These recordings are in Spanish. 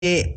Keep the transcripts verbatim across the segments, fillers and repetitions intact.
Eh,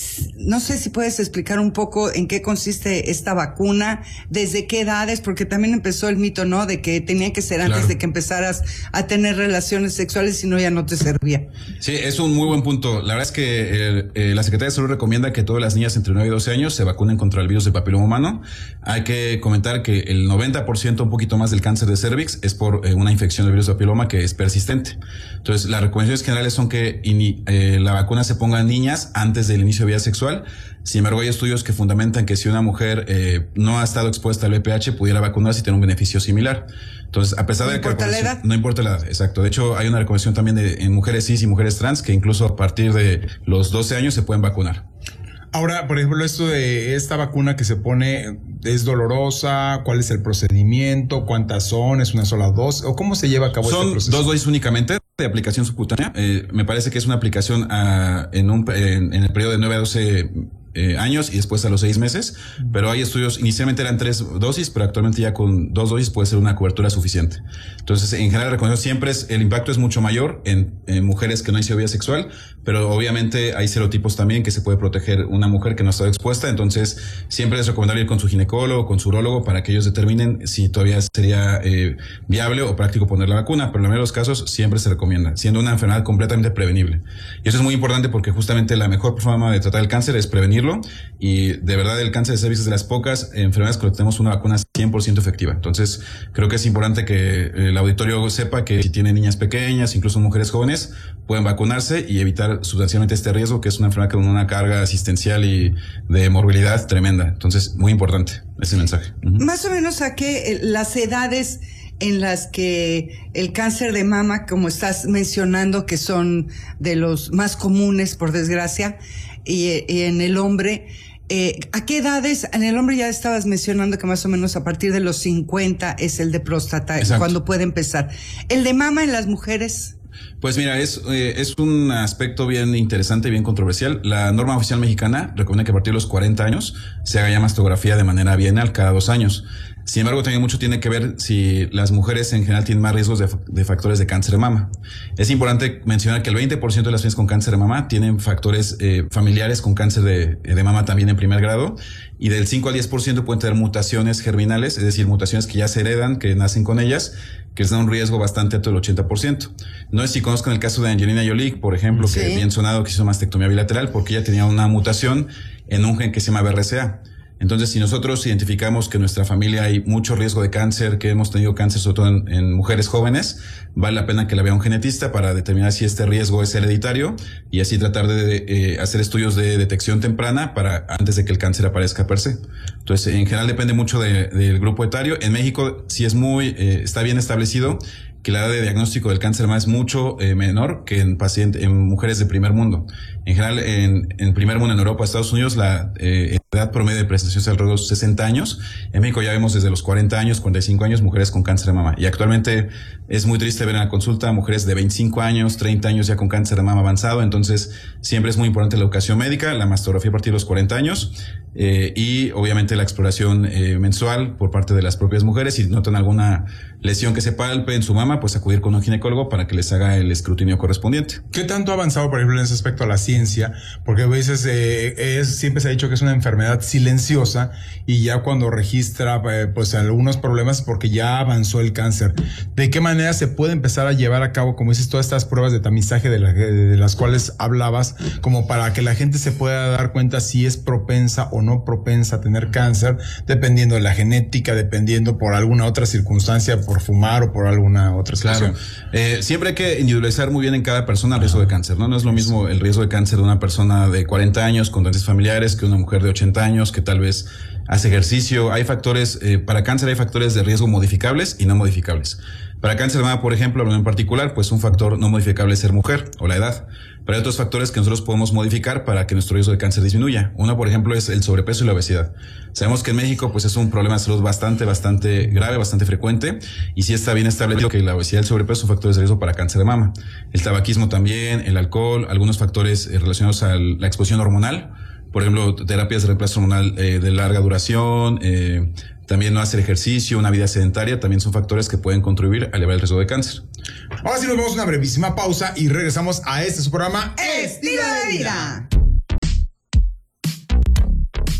no sé si puedes explicar un poco en qué consiste esta vacuna, desde qué edades, porque también empezó el mito, ¿no?, de que tenía que ser antes claro. de que empezaras a tener relaciones sexuales, si no ya no te servía. Sí, es un muy buen punto. La verdad es que eh, eh, la Secretaría de Salud recomienda que todas las niñas entre nueve y doce años se vacunen contra el virus del papiloma humano. Hay que comentar que el noventa por ciento, un poquito más del cáncer de cervix, es por eh, una infección del virus del papiloma que es persistente. Entonces, las recomendaciones generales son que ini, eh, la vacuna se ponga en niñas antes del inicio de vida sexual. Sin embargo, hay estudios que fundamentan que si una mujer eh, no ha estado expuesta al V I H, pudiera vacunarse y tener un beneficio similar. Entonces, a pesar ¿No de que... ¿No importa la edad? No importa la edad, exacto. De hecho, hay una recomendación también de, en mujeres cis y mujeres trans que incluso a partir de los doce años se pueden vacunar. Ahora, por ejemplo, esto de esta vacuna que se pone, ¿es dolorosa? ¿Cuál es el procedimiento? ¿Cuántas son? ¿Es una sola dosis? ¿O cómo se lleva a cabo son este proceso? Son dos dosis únicamente de aplicación subcutánea. Eh, me parece que es una aplicación a, en, un, en, en el periodo de nueve a doce Eh, años y después a los seis meses, pero hay estudios, inicialmente eran tres dosis, pero actualmente ya con dos dosis puede ser una cobertura suficiente. Entonces, en general, recomiendo siempre es, el impacto es mucho mayor en, en mujeres que no han sido vida sexual, pero obviamente hay serotipos también que se puede proteger una mujer que no ha estado expuesta, entonces siempre es recomendable ir con su ginecólogo, con su urólogo, para que ellos determinen si todavía sería eh, viable o práctico poner la vacuna, pero en la mayoría de los casos siempre se recomienda, siendo una enfermedad completamente prevenible. Y eso es muy importante porque justamente la mejor forma de tratar el cáncer es prevenirlo. Y de verdad el cáncer de cervix es de las pocas enfermedades con las que tenemos una vacuna cien por ciento efectiva. Entonces creo que es importante que el auditorio sepa que si tiene niñas pequeñas, incluso mujeres jóvenes, pueden vacunarse y evitar sustancialmente este riesgo, que es una enfermedad con una carga asistencial y de morbilidad tremenda. Entonces, muy importante ese mensaje. Uh-huh. Más o menos a qué las edades en las que el cáncer de mama, como estás mencionando, que son de los más comunes, por desgracia, y, y en el hombre, eh, ¿a qué edades? En el hombre ya estabas mencionando que más o menos a partir de los cincuenta es el de próstata, Exacto. cuando puede empezar. ¿El de mama en las mujeres? Pues mira, es, eh, es un aspecto bien interesante, bien controversial. La norma oficial mexicana recomienda que a partir de los cuarenta años se haga ya mastografía de manera bienal cada dos años. Sin embargo, también mucho tiene que ver si las mujeres en general tienen más riesgos de, de factores de cáncer de mama. Es importante mencionar que el veinte por ciento de las mujeres con cáncer de mama tienen factores eh, familiares con cáncer de, de mama también en primer grado, y del cinco al diez por ciento pueden tener mutaciones germinales, es decir, mutaciones que ya se heredan, que nacen con ellas, que les dan un riesgo bastante alto del ochenta por ciento. No es si conozcan el caso de Angelina Jolie, por ejemplo, sí. que bien sonado, que hizo mastectomía bilateral porque ella tenía una mutación en un gen que se llama B R C A. Entonces, si nosotros identificamos que en nuestra familia hay mucho riesgo de cáncer, que hemos tenido cáncer sobre todo en, en mujeres jóvenes, vale la pena que la vea un genetista para determinar si este riesgo es hereditario y así tratar de, de eh, hacer estudios de detección temprana para antes de que el cáncer aparezca per se. Entonces, en general depende mucho de, del grupo etario. En México sí es muy, eh, está bien establecido que la edad de diagnóstico del cáncer de mama es mucho eh, menor que en pacientes, en mujeres de primer mundo. En general, en, en primer mundo, en Europa, Estados Unidos, la eh, edad promedio de presentación es alrededor de los sesenta años. En México ya vemos desde los cuarenta años, cuarenta y cinco años, mujeres con cáncer de mama. Y actualmente es muy triste ver en la consulta mujeres de veinticinco años, treinta años ya con cáncer de mama avanzado. Entonces, siempre es muy importante la educación médica, la mastografía a partir de los cuarenta años, eh, y obviamente la exploración eh, mensual por parte de las propias mujeres. Si notan alguna lesión que se palpe en su mama, pues acudir con un ginecólogo para que les haga el escrutinio correspondiente. ¿Qué tanto ha avanzado, por ejemplo, en ese aspecto a la ciencia? Porque a veces eh, es, siempre se ha dicho que es una enfermedad silenciosa y ya cuando registra eh, pues algunos problemas porque ya avanzó el cáncer. ¿De qué manera se puede empezar a llevar a cabo, como dices, todas estas pruebas de tamizaje de, la, de las cuales hablabas, como para que la gente se pueda dar cuenta si es propensa o no propensa a tener cáncer, dependiendo de la genética, dependiendo por alguna otra circunstancia, por fumar o por alguna otra situación? Claro. Eh, siempre hay que individualizar muy bien en cada persona el riesgo de cáncer, ¿no? No es lo mismo el riesgo de cáncer de una persona de cuarenta años con dolencias familiares que una mujer de ochenta años que tal vez hace ejercicio. Hay factores, eh, para cáncer hay factores de riesgo modificables y no modificables. Para cáncer de mama, por ejemplo, hablando en particular, pues un factor no modificable es ser mujer o la edad. Pero hay otros factores que nosotros podemos modificar para que nuestro riesgo de cáncer disminuya. Uno, por ejemplo, es el sobrepeso y la obesidad. Sabemos que en México, pues es un problema de salud bastante, bastante grave, bastante frecuente. Y sí está bien establecido que la obesidad y el sobrepeso son factores de riesgo para cáncer de mama. El tabaquismo también, el alcohol, algunos factores eh, relacionados a la exposición hormonal. Por ejemplo, terapias de reemplazo hormonal eh, de larga duración, eh, también no hacer ejercicio, una vida sedentaria, también son factores que pueden contribuir a elevar el riesgo de cáncer. Ahora sí nos vamos a una brevísima pausa y regresamos a este su programa Estilo de Vida.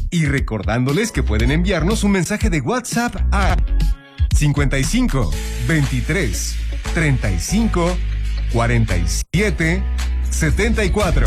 Y recordándoles que pueden enviarnos un mensaje de WhatsApp a cincuenta y cinco, veintitrés, treinta y cinco, cuarenta y siete, setenta y cuatro.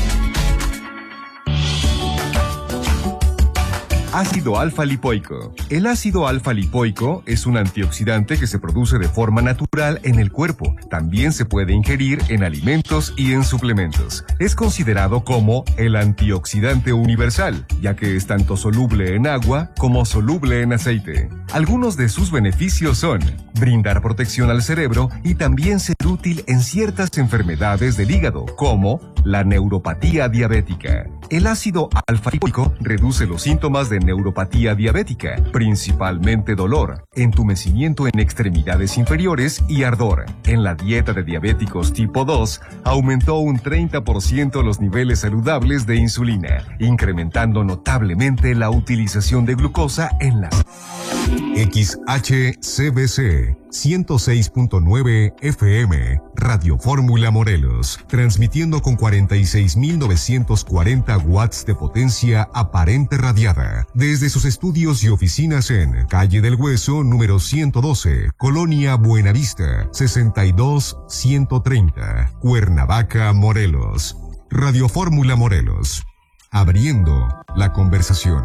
Ácido alfa-lipoico. El ácido alfa-lipoico es un antioxidante que se produce de forma natural en el cuerpo. También se puede ingerir en alimentos y en suplementos. Es considerado como el antioxidante universal, ya que es tanto soluble en agua como soluble en aceite. Algunos de sus beneficios son brindar protección al cerebro y también ser útil en ciertas enfermedades del hígado, como la neuropatía diabética. El ácido alfa-lipoico reduce los síntomas de neuropatía diabética, principalmente dolor, entumecimiento en extremidades inferiores y ardor. En la dieta de diabéticos tipo dos, aumentó un treinta por ciento los niveles saludables de insulina, incrementando notablemente la utilización de glucosa en las X H C B C ciento seis punto nueve F M, Radio Fórmula Morelos, transmitiendo con cuarenta y seis mil novecientos cuarenta watts de potencia aparente radiada, desde sus estudios y oficinas en Calle del Hueso, número ciento doce, Colonia Buenavista, sesenta y dos ciento treinta, Cuernavaca, Morelos. Radio Fórmula Morelos, abriendo la conversación.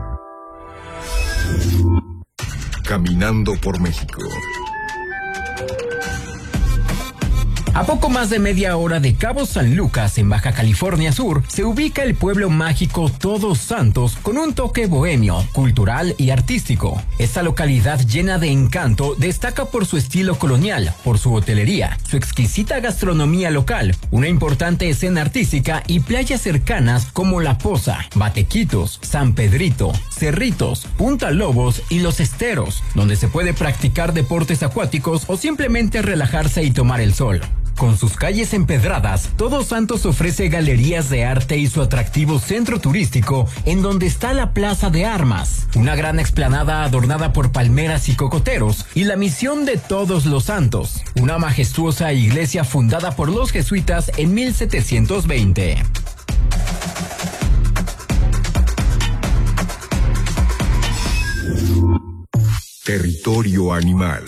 Caminando por México. A poco más de media hora de Cabo San Lucas, en Baja California Sur, se ubica el pueblo mágico Todos Santos con un toque bohemio, cultural y artístico. Esta localidad llena de encanto destaca por su estilo colonial, por su hotelería, su exquisita gastronomía local, una importante escena artística y playas cercanas como La Poza, Batequitos, San Pedrito, Cerritos, Punta Lobos y Los Esteros, donde se puede practicar deportes acuáticos o simplemente relajarse y tomar el sol. Con sus calles empedradas, Todos Santos ofrece galerías de arte y su atractivo centro turístico, en donde está la Plaza de Armas, una gran explanada adornada por palmeras y cocoteros, y la Misión de Todos los Santos, una majestuosa iglesia fundada por los jesuitas en mil setecientos veinte. Territorio animal.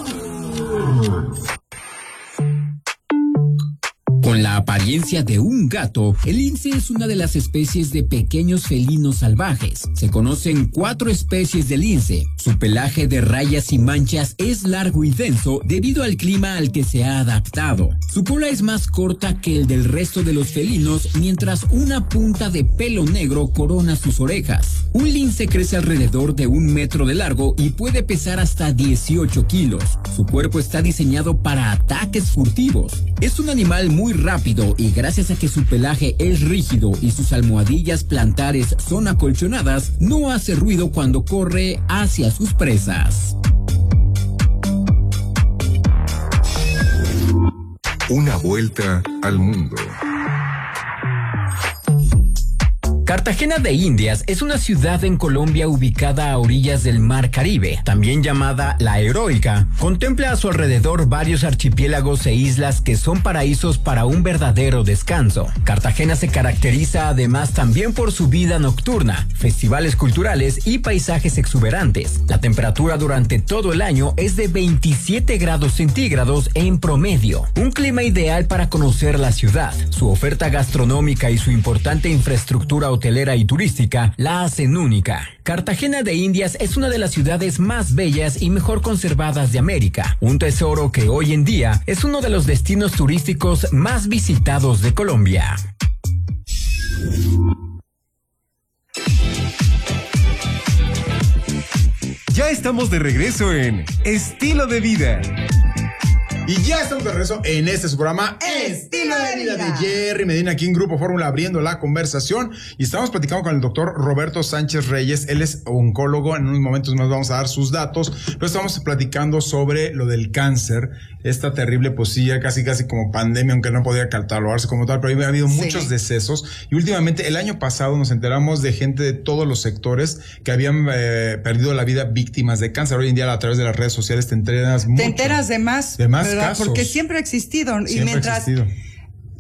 Con la apariencia de un gato, el lince es una de las especies de pequeños felinos salvajes. Se conocen cuatro especies de lince. Su pelaje de rayas y manchas es largo y denso debido al clima al que se ha adaptado. Su cola es más corta que el del resto de los felinos, mientras una punta de pelo negro corona sus orejas. Un lince crece alrededor de un metro de largo y puede pesar hasta dieciocho kilos. Su cuerpo está diseñado para ataques furtivos. Es un animal muy rápido y gracias a que su pelaje es rígido y sus almohadillas plantares son acolchonadas, no hace ruido cuando corre hacia sus presas. Una vuelta al mundo. Cartagena de Indias es una ciudad en Colombia ubicada a orillas del Mar Caribe, también llamada La Heroica. Contempla a su alrededor varios archipiélagos e islas que son paraísos para un verdadero descanso. Cartagena se caracteriza además también por su vida nocturna, festivales culturales y paisajes exuberantes. La temperatura durante todo el año es de veintisiete grados centígrados en promedio, un clima ideal para conocer la ciudad. Su oferta gastronómica y su importante infraestructura hotelera y turística la hacen única. Cartagena de Indias es una de las ciudades más bellas y mejor conservadas de América, un tesoro que hoy en día es uno de los destinos turísticos más visitados de Colombia. Ya estamos de regreso en Estilo de Vida. Y ya estamos de regreso en este su programa Estilo de Vida de Jerry Medina, aquí en Grupo Fórmula, abriendo la conversación. Y estamos platicando con el doctor Roberto Sánchez Reyes. Él es oncólogo. En unos momentos más vamos a dar sus datos. Pero estamos platicando sobre lo del cáncer, esta terrible, pues sí, casi casi como pandemia, aunque no podía catalogarse como tal, pero ha habido sí. muchos decesos. Y últimamente, el año pasado, nos enteramos de gente de todos los sectores que habían eh, perdido la vida víctimas de cáncer. Hoy en día, a través de las redes sociales, te enteras mucho. Te enteras de más. De más ¿verdad? casos. Porque siempre ha existido. Siempre y mientras ha existido.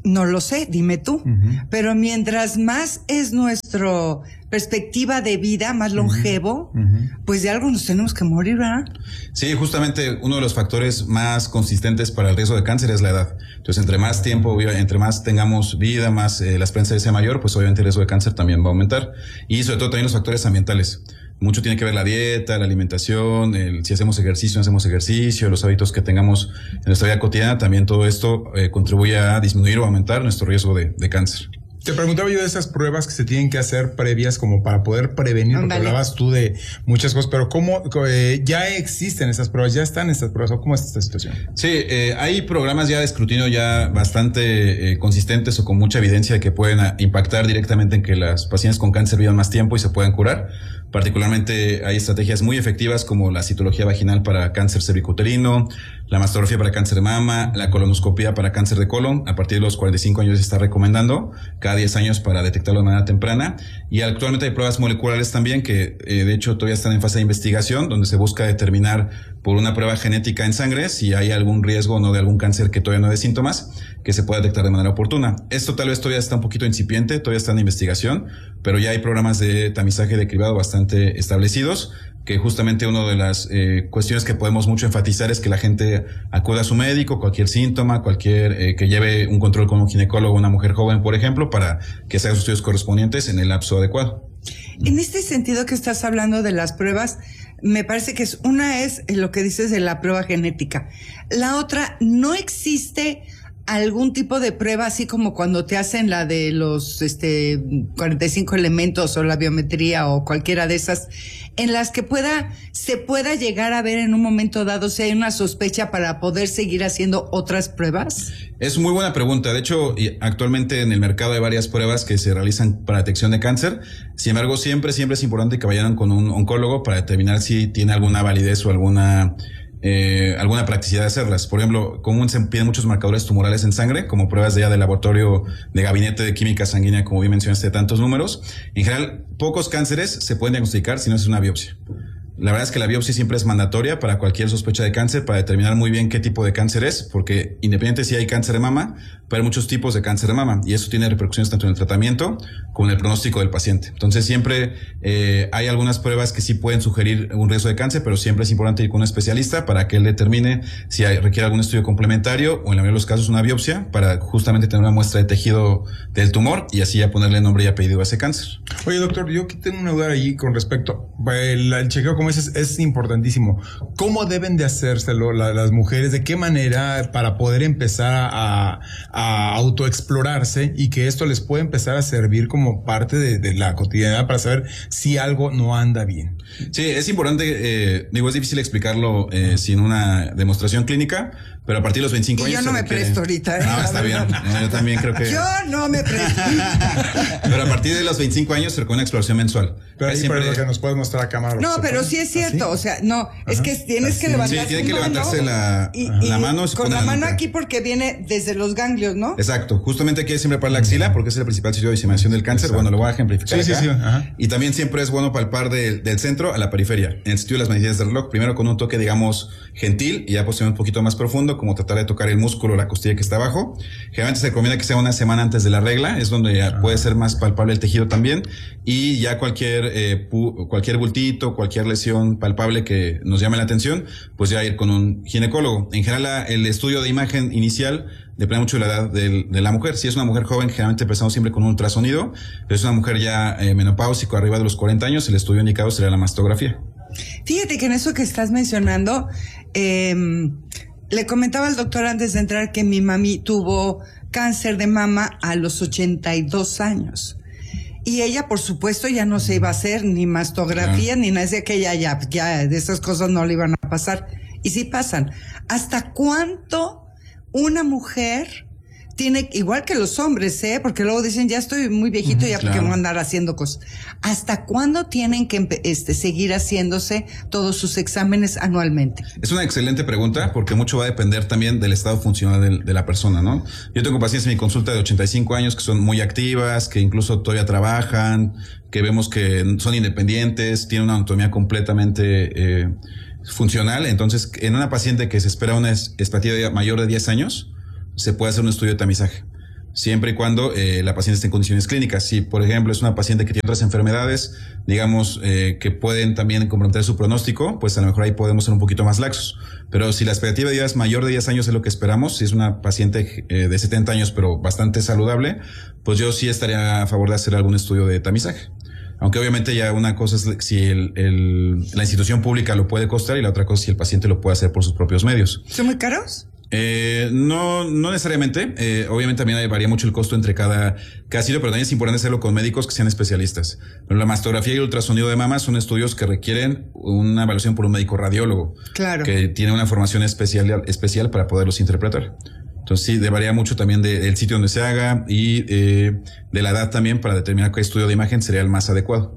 No lo sé, dime tú. Uh-huh. Pero mientras más es nuestra perspectiva de vida, más longevo, uh-huh. pues de algo nos tenemos que morir, ¿verdad? Sí, justamente uno de los factores más consistentes para el riesgo de cáncer es la edad. Entonces, entre más tiempo, entre más tengamos vida, más eh, la esperanza de vida sea mayor, pues obviamente el riesgo de cáncer también va a aumentar. Y sobre todo también los factores ambientales. Mucho tiene que ver la dieta, la alimentación, el, si hacemos ejercicio, no hacemos ejercicio, los hábitos que tengamos en nuestra vida cotidiana, también todo esto eh, contribuye a disminuir o aumentar nuestro riesgo de, de cáncer. Te preguntaba yo de esas pruebas que se tienen que hacer previas como para poder prevenir, porque vale. hablabas tú de muchas cosas, pero ¿cómo eh, ya existen esas pruebas? ¿Ya están estas pruebas? ¿O cómo es esta situación? Sí, eh, hay programas ya de escrutinio ya bastante eh, consistentes o con mucha evidencia que pueden a, impactar directamente en que las pacientes con cáncer vivan más tiempo y se puedan curar. Particularmente hay estrategias muy efectivas como la citología vaginal para cáncer cervicuterino, la mastografía para cáncer de mama, la colonoscopia para cáncer de colon. A partir de los cuarenta y cinco años se está recomendando cada diez años para detectarlo de manera temprana. Y actualmente hay pruebas moleculares también que eh, de hecho todavía están en fase de investigación, donde se busca determinar por una prueba genética en sangre si hay algún riesgo o no de algún cáncer que todavía no dé síntomas, que se pueda detectar de manera oportuna. Esto tal vez todavía está un poquito incipiente, todavía está en investigación, pero ya hay programas de tamizaje de cribado bastante establecidos, que justamente una de las eh, cuestiones que podemos mucho enfatizar es que la gente acuda a su médico, cualquier síntoma, cualquier eh, que lleve un control con un ginecólogo, una mujer joven, por ejemplo, para que se hagan sus estudios correspondientes en el lapso adecuado. En este sentido que estás hablando de las pruebas, me parece que es una es lo que dices de la prueba genética. La otra, no existe algún tipo de prueba así como cuando te hacen la de los este cuarenta y cinco elementos o la biometría o cualquiera de esas, en las que pueda se pueda llegar a ver en un momento dado si hay una sospecha para poder seguir haciendo otras pruebas? Es muy buena pregunta. De hecho, actualmente en el mercado hay varias pruebas que se realizan para detección de cáncer. Sin embargo, siempre, siempre es importante que vayan con un oncólogo para determinar si tiene alguna validez o alguna Eh, alguna practicidad de hacerlas. Por ejemplo, común se piden muchos marcadores tumorales en sangre, como pruebas de ya de laboratorio de gabinete de química sanguínea, como bien mencionaste, de tantos números. En general, pocos cánceres se pueden diagnosticar si no es una biopsia. La verdad es que la biopsia siempre es mandatoria para cualquier sospecha de cáncer, para determinar muy bien qué tipo de cáncer es, porque independiente si hay cáncer de mama, pero hay muchos tipos de cáncer de mama, y eso tiene repercusiones tanto en el tratamiento como en el pronóstico del paciente. Entonces siempre eh, hay algunas pruebas que sí pueden sugerir un riesgo de cáncer, pero siempre es importante ir con un especialista para que él determine si hay, requiere algún estudio complementario o en la mayoría de los casos una biopsia para justamente tener una muestra de tejido del tumor y así ya ponerle nombre y apellido a ese cáncer. Oye, doctor, yo aquí tengo una duda ahí con respecto, el, el chequeo, como dices, es importantísimo. ¿Cómo deben de hacérselo la, las mujeres? ¿De qué manera para poder empezar a, a autoexplorarse y que esto les pueda empezar a servir como parte de, de la cotidianidad para saber si algo no anda bien? Sí, es importante, eh, digo, es difícil explicarlo eh, sin una demostración clínica, pero a partir de los veinticinco y años... yo no me requiere... presto ahorita. ¿eh? No, está bien. No, yo también creo que... Yo no me presto. Pero a partir de los veinticinco años se requiere una exploración mensual. Pero ahí siempre... lo que nos puedes mostrar a cámara. No, pero sí es cierto. ¿Ah, sí? O sea, no, Ajá. es que tienes Así. que levantar Sí, tiene que mano levantarse la, y, la y mano. Con la mano la aquí porque viene desde los ganglios, ¿no? Exacto. Justamente aquí siempre para la axila porque es el principal sitio de diseminación del cáncer. Exacto. Bueno, lo voy a ejemplificar Sí, acá. sí, sí. Ajá. Y también siempre es bueno palpar de, del centro a la periferia. En el sitio de las medidas del reloj, primero con un toque, digamos, gentil y ya posteriormente un poquito más profundo, como tratar de tocar el músculo o la costilla que está abajo. Generalmente se recomienda que sea una semana antes de la regla, es donde ya puede ser más palpable el tejido también. Y ya cualquier, eh, pu- cualquier bultito, cualquier lesión palpable que nos llame la atención, pues ya ir con un ginecólogo. En general, la, el estudio de imagen inicial depende mucho de la edad de, de la mujer. Si es una mujer joven, generalmente empezamos siempre con un ultrasonido, pero es una mujer ya eh, menopáusica, arriba de los cuarenta años, el estudio indicado sería la mastografía. Fíjate que en eso que estás mencionando, eh, le comentaba al doctor antes de entrar que mi mami tuvo cáncer de mama a los ochenta y dos años. Y ella, por supuesto, ya no se iba a hacer ni mastografía, claro. ni nada de que ella ya, ya de esas cosas no le iban a pasar. Y sí pasan. ¿Hasta cuánto una mujer tiene, igual que los hombres, eh? Porque luego dicen, ya estoy muy viejito, ya claro. porque voy a andar haciendo cosas. ¿Hasta cuándo tienen que este, seguir haciéndose todos sus exámenes anualmente? Es una excelente pregunta porque mucho va a depender también del estado funcional de, de la persona, ¿no? Yo tengo pacientes en mi consulta de ochenta y cinco años que son muy activas, que incluso todavía trabajan, que vemos que son independientes, tienen una anatomía completamente eh, funcional. Entonces, en una paciente que se espera una expectativa mayor de diez años, se puede hacer un estudio de tamizaje. siempre y cuando eh, la paciente esté en condiciones clínicas. Si, por ejemplo, es una paciente que tiene otras enfermedades, digamos, eh, que pueden también comprometer su pronóstico, pues a lo mejor ahí podemos ser un poquito más laxos. Pero si la expectativa de vida es mayor de diez años es lo que esperamos, si es una paciente eh, de setenta años pero bastante saludable, pues yo sí estaría a favor de hacer algún estudio de tamizaje. Aunque obviamente ya una cosa es si el, el, la institución pública lo puede costar y la otra cosa es si el paciente lo puede hacer por sus propios medios. ¿Son muy caros? Eh, no, no necesariamente. Eh, obviamente también varía mucho el costo entre cada, cada sitio, pero también es importante hacerlo con médicos que sean especialistas. Pero la mastografía y el ultrasonido de mama son estudios que requieren una evaluación por un médico radiólogo. Claro. Que tiene una formación especial, especial para poderlos interpretar. Entonces sí, varía mucho también de, del sitio donde se haga y eh, de la edad también para determinar qué estudio de imagen sería el más adecuado.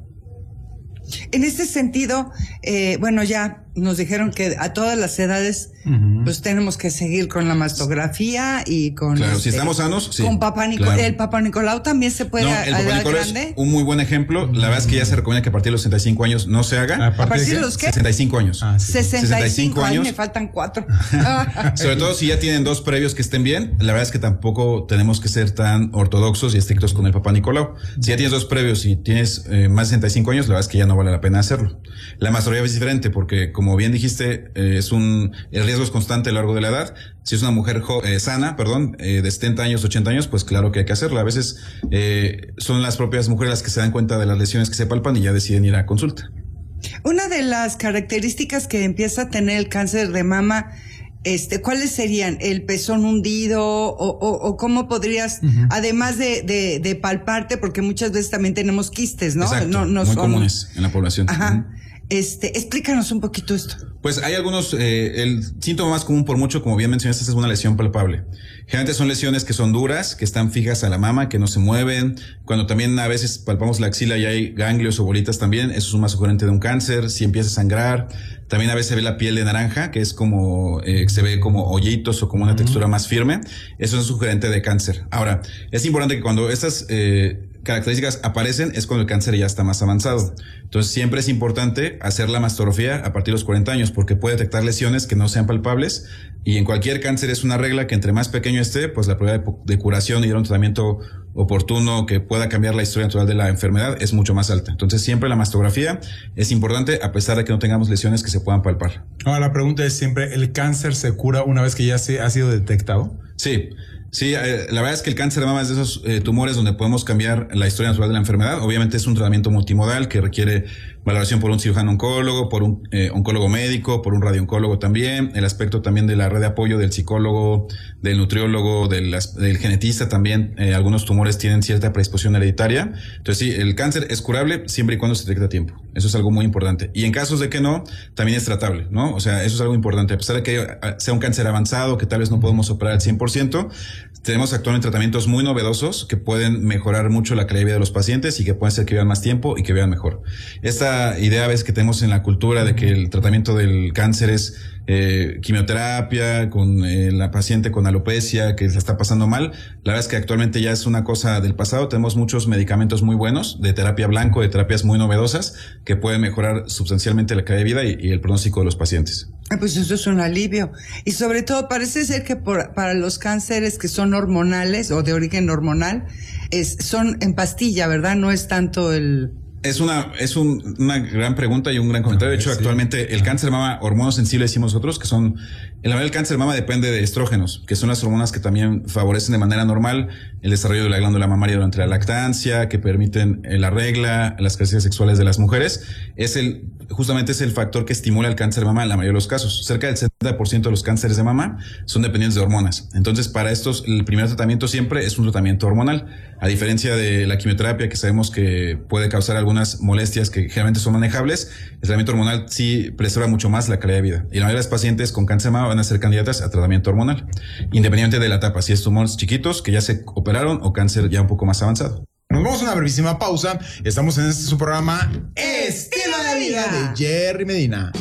En este sentido, eh, bueno, ya nos dijeron que a todas las edades, uh-huh. pues tenemos que seguir con la mastografía y con... Claro, este, si estamos sanos, sí. Con Papá Nicolau. Claro. ¿El Papá Nicolau también se puede no, a, el a Papá edad Nicolau grande? es un muy buen ejemplo. La verdad es que ya se recomienda que a partir de los sesenta y cinco años no se haga. ¿A partir de los qué? sesenta y cinco años. Ah, sí. sesenta y cinco años. Ay, me faltan cuatro. Sobre todo si ya tienen dos previos que estén bien. La verdad es que tampoco tenemos que ser tan ortodoxos y estrictos con el Papá Nicolau. Si ya tienes dos previos y tienes eh, más de sesenta y cinco años, la verdad es que ya no vale la pena hacerlo. La mastografía es diferente porque, como bien dijiste, eh, es un, el riesgo es constante a lo largo de la edad. Si es una mujer jo, eh, sana, perdón, eh, de setenta años, ochenta años, pues claro que hay que hacerla. A veces eh, son las propias mujeres las que se dan cuenta de las lesiones que se palpan y ya deciden ir a consulta. Una de las características que empieza a tener el cáncer de mama, este, ¿cuáles serían? ¿El pezón hundido? ¿O, o, o cómo podrías, uh-huh. además de, de, de palparte, porque muchas veces también tenemos quistes, ¿no? Exacto, no, no muy son... comunes en la población. Ajá. Uh-huh. Este, explícanos un poquito esto. Pues hay algunos, eh, el síntoma más común por mucho, como bien mencionaste, es una lesión palpable. Generalmente son lesiones que son duras, que están fijas a la mama, que no se mueven. Cuando también a veces palpamos la axila y hay ganglios o bolitas también, eso es un más sugerente de un cáncer. Si empieza a sangrar, también a veces se ve la piel de naranja, que es como, eh, se ve como hoyitos o como una uh-huh. textura más firme. Eso es un sugerente de cáncer. Ahora, es importante que cuando estas, eh, características aparecen es cuando el cáncer ya está más avanzado. Entonces siempre es importante hacer la mastografía a partir de los cuarenta años porque puede detectar lesiones que no sean palpables y en cualquier cáncer es una regla que entre más pequeño esté, pues la probabilidad de, de curación y de un tratamiento oportuno que pueda cambiar la historia natural de la enfermedad es mucho más alta. Entonces siempre la mastografía es importante a pesar de que no tengamos lesiones que se puedan palpar. Ahora la pregunta es siempre, ¿el cáncer se cura una vez que ya se ha sido detectado? Sí. Sí, eh, la verdad es que el cáncer de mama es de esos eh, tumores donde podemos cambiar la historia natural de la enfermedad. Obviamente es un tratamiento multimodal que requiere valoración por un cirujano oncólogo, por un eh, oncólogo médico, por un radiooncólogo también, el aspecto también de la red de apoyo del psicólogo, del nutriólogo, del, del genetista también. Eh, algunos tumores tienen cierta predisposición hereditaria. Entonces sí, el cáncer es curable siempre y cuando se detecte a tiempo. Eso es algo muy importante. Y en casos de que no, también es tratable, ¿no? O sea, eso es algo importante. A pesar de que sea un cáncer avanzado, que tal vez no podemos operar al cien por ciento, tenemos actualmente tratamientos muy novedosos que pueden mejorar mucho la calidad de vida de los pacientes y que pueden hacer que vivan más tiempo y que vivan mejor. Esta idea a veces que tenemos en la cultura de que el tratamiento del cáncer es eh, quimioterapia con eh, la paciente con alopecia que se está pasando mal, la verdad es que actualmente ya es una cosa del pasado. Tenemos muchos medicamentos muy buenos de terapia blanco, de terapias muy novedosas que pueden mejorar sustancialmente la calidad de vida y, y el pronóstico de los pacientes. Pues eso es un alivio. Y sobre todo parece ser que por, para los cánceres que son hormonales o de origen hormonal, es, son en pastilla, ¿verdad? No es tanto el... Es una, es un, una gran pregunta y un gran comentario. De hecho, sí. actualmente el cáncer de mama, hormonas sensibles decimos nosotros, que son, en la verdad el cáncer de mama depende de estrógenos, que son las hormonas que también favorecen de manera normal el desarrollo de la glándula mamaria durante la lactancia, que permiten la regla, las creencias sexuales de las mujeres. Es el, justamente es el factor que estimula el cáncer de mama en la mayoría de los casos. Cerca del setenta por ciento de los cánceres de mama son dependientes de hormonas. Entonces, para estos, el primer tratamiento siempre es un tratamiento hormonal. A diferencia de la quimioterapia, que sabemos que puede causar algunas molestias que generalmente son manejables, el tratamiento hormonal sí preserva mucho más la calidad de vida. Y la mayoría de las pacientes con cáncer de mama van a ser candidatas a tratamiento hormonal, independientemente de la etapa, si es tumores chiquitos que ya se operaron o cáncer ya un poco más avanzado. Nos vamos a una brevísima pausa. Estamos en este su programa Estilo de Vida de Jerry Medina.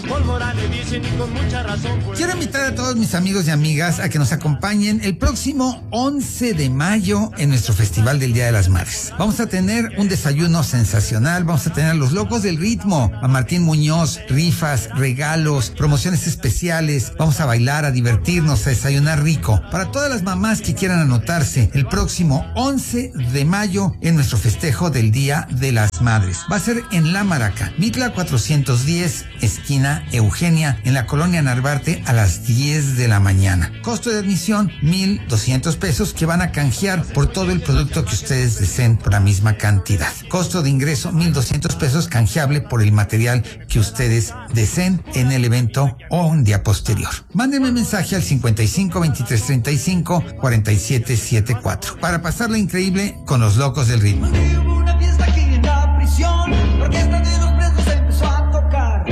Quiero invitar a todos mis amigos y amigas a que nos acompañen el próximo once de mayo en nuestro Festival del Día de las Madres. Vamos a tener un desayuno sensacional, vamos a tener a los locos del ritmo, a Martín Muñoz, rifas, regalos, promociones especiales, vamos a bailar, a divertirnos, a desayunar rico. Para todas las mamás que quieran anotarse, el próximo once de mayo en nuestro festejo del Día de las Madres. Va a ser en La Maraca, Mitla cuatrocientos diez, esquina Eugenia, en la colonia Narvarte, a las diez de la mañana. Costo de admisión, mil doscientos pesos, que van a canjear por todo el producto que ustedes deseen por la misma cantidad. Costo de ingreso, mil doscientos pesos, canjeable por el material que ustedes deseen en el evento o un día posterior. Mándenme mensaje al cincuenta y cinco, veintitrés, treinta y cinco, cuarenta y siete setenta y cuatro para pasarla increíble con los locos del ritmo. Una fiesta aquí en la prisión, la orquesta de los presos empezó a tocar.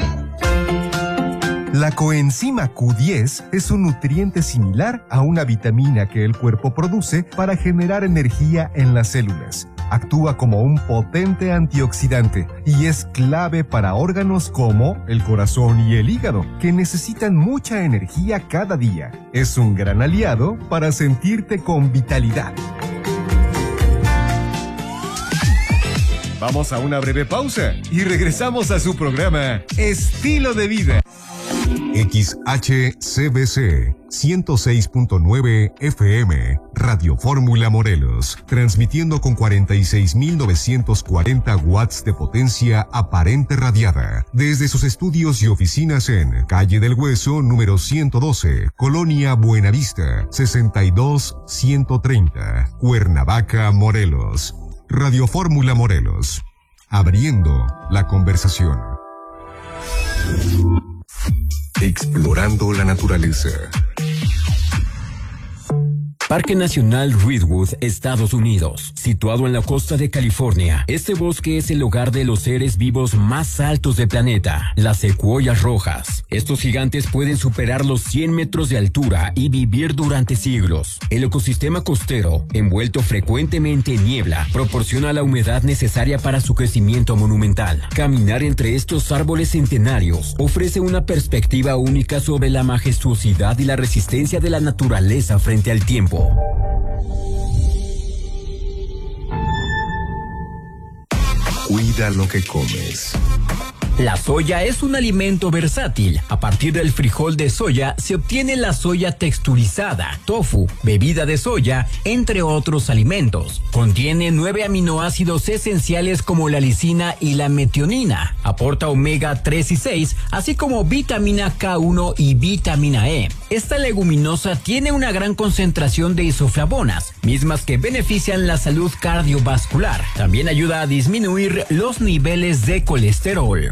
La coenzima Q diez es un nutriente similar a una vitamina que el cuerpo produce para generar energía en las células. Actúa como un potente antioxidante y es clave para órganos como el corazón y el hígado, que necesitan mucha energía cada día. Es un gran aliado para sentirte con vitalidad. Vamos a una breve pausa y regresamos a su programa Estilo de Vida. X H C B C ciento seis punto nueve F M, Radio Fórmula Morelos, transmitiendo con cuarenta y seis mil novecientos cuarenta watts de potencia aparente radiada, desde sus estudios y oficinas en Calle del Hueso, número ciento doce, Colonia Buenavista, sesenta y dos ciento treinta, Cuernavaca, Morelos. Radio Fórmula Morelos, abriendo la conversación. Explorando la naturaleza. Parque Nacional Redwood, Estados Unidos. Situado en la costa de California, este bosque es el hogar de los seres vivos más altos del planeta, las secuoyas rojas. Estos gigantes pueden superar los cien metros de altura y vivir durante siglos. El ecosistema costero, envuelto frecuentemente en niebla, proporciona la humedad necesaria para su crecimiento monumental. Caminar entre estos árboles centenarios ofrece una perspectiva única sobre la majestuosidad y la resistencia de la naturaleza frente al tiempo. Cuida lo que comes. La soya es un alimento versátil. A partir del frijol de soya se obtiene la soya texturizada, tofu, bebida de soya, entre otros alimentos. Contiene nueve aminoácidos esenciales como la lisina y la metionina. Aporta omega tres y seis, así como vitamina K uno y vitamina E. Esta leguminosa tiene una gran concentración de isoflavonas, mismas que benefician la salud cardiovascular. También ayuda a disminuir los niveles de colesterol.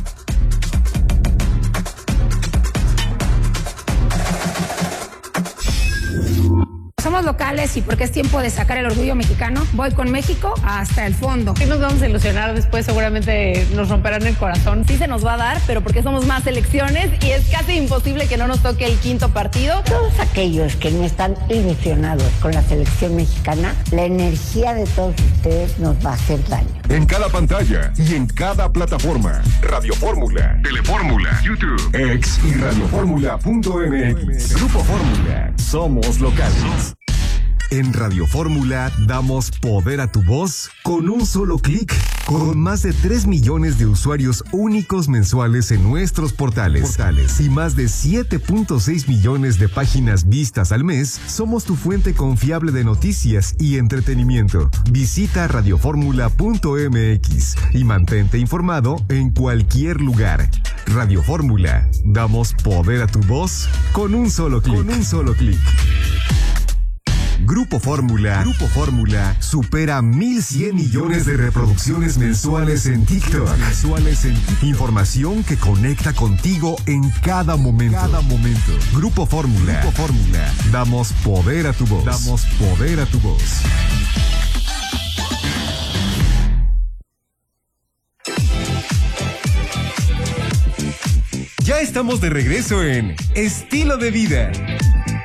Somos locales y porque es tiempo de sacar el orgullo mexicano, voy con México hasta el fondo. Sí nos vamos a ilusionar después, seguramente nos romperán el corazón. Sí se nos va a dar, pero porque somos más selecciones y es casi imposible que no nos toque el quinto partido. Todos aquellos que no están ilusionados con la selección mexicana, la energía de todos ustedes nos va a hacer daño. En cada pantalla y en cada plataforma. Radio Fórmula, Telefórmula, YouTube, X y radioformula punto m x. Grupo Fórmula. Somos locales. En Radio Fórmula damos poder a tu voz con un solo clic. Con más de tres millones de usuarios únicos mensuales en nuestros portales, portales y más de siete punto seis millones de páginas vistas al mes, somos tu fuente confiable de noticias y entretenimiento. Visita radioformula punto m x y mantente informado en cualquier lugar. Radio Fórmula, damos poder a tu voz con un solo clic. Con un solo clic. Grupo Fórmula, Grupo Fórmula supera mil cien millones de reproducciones mensuales en TikTok. Mensuales en TikTok. Información que conecta contigo en cada momento. Cada momento. Grupo Fórmula, Grupo Fórmula. Damos poder a tu voz. Damos poder a tu voz. Ya estamos de regreso en Estilo de Vida.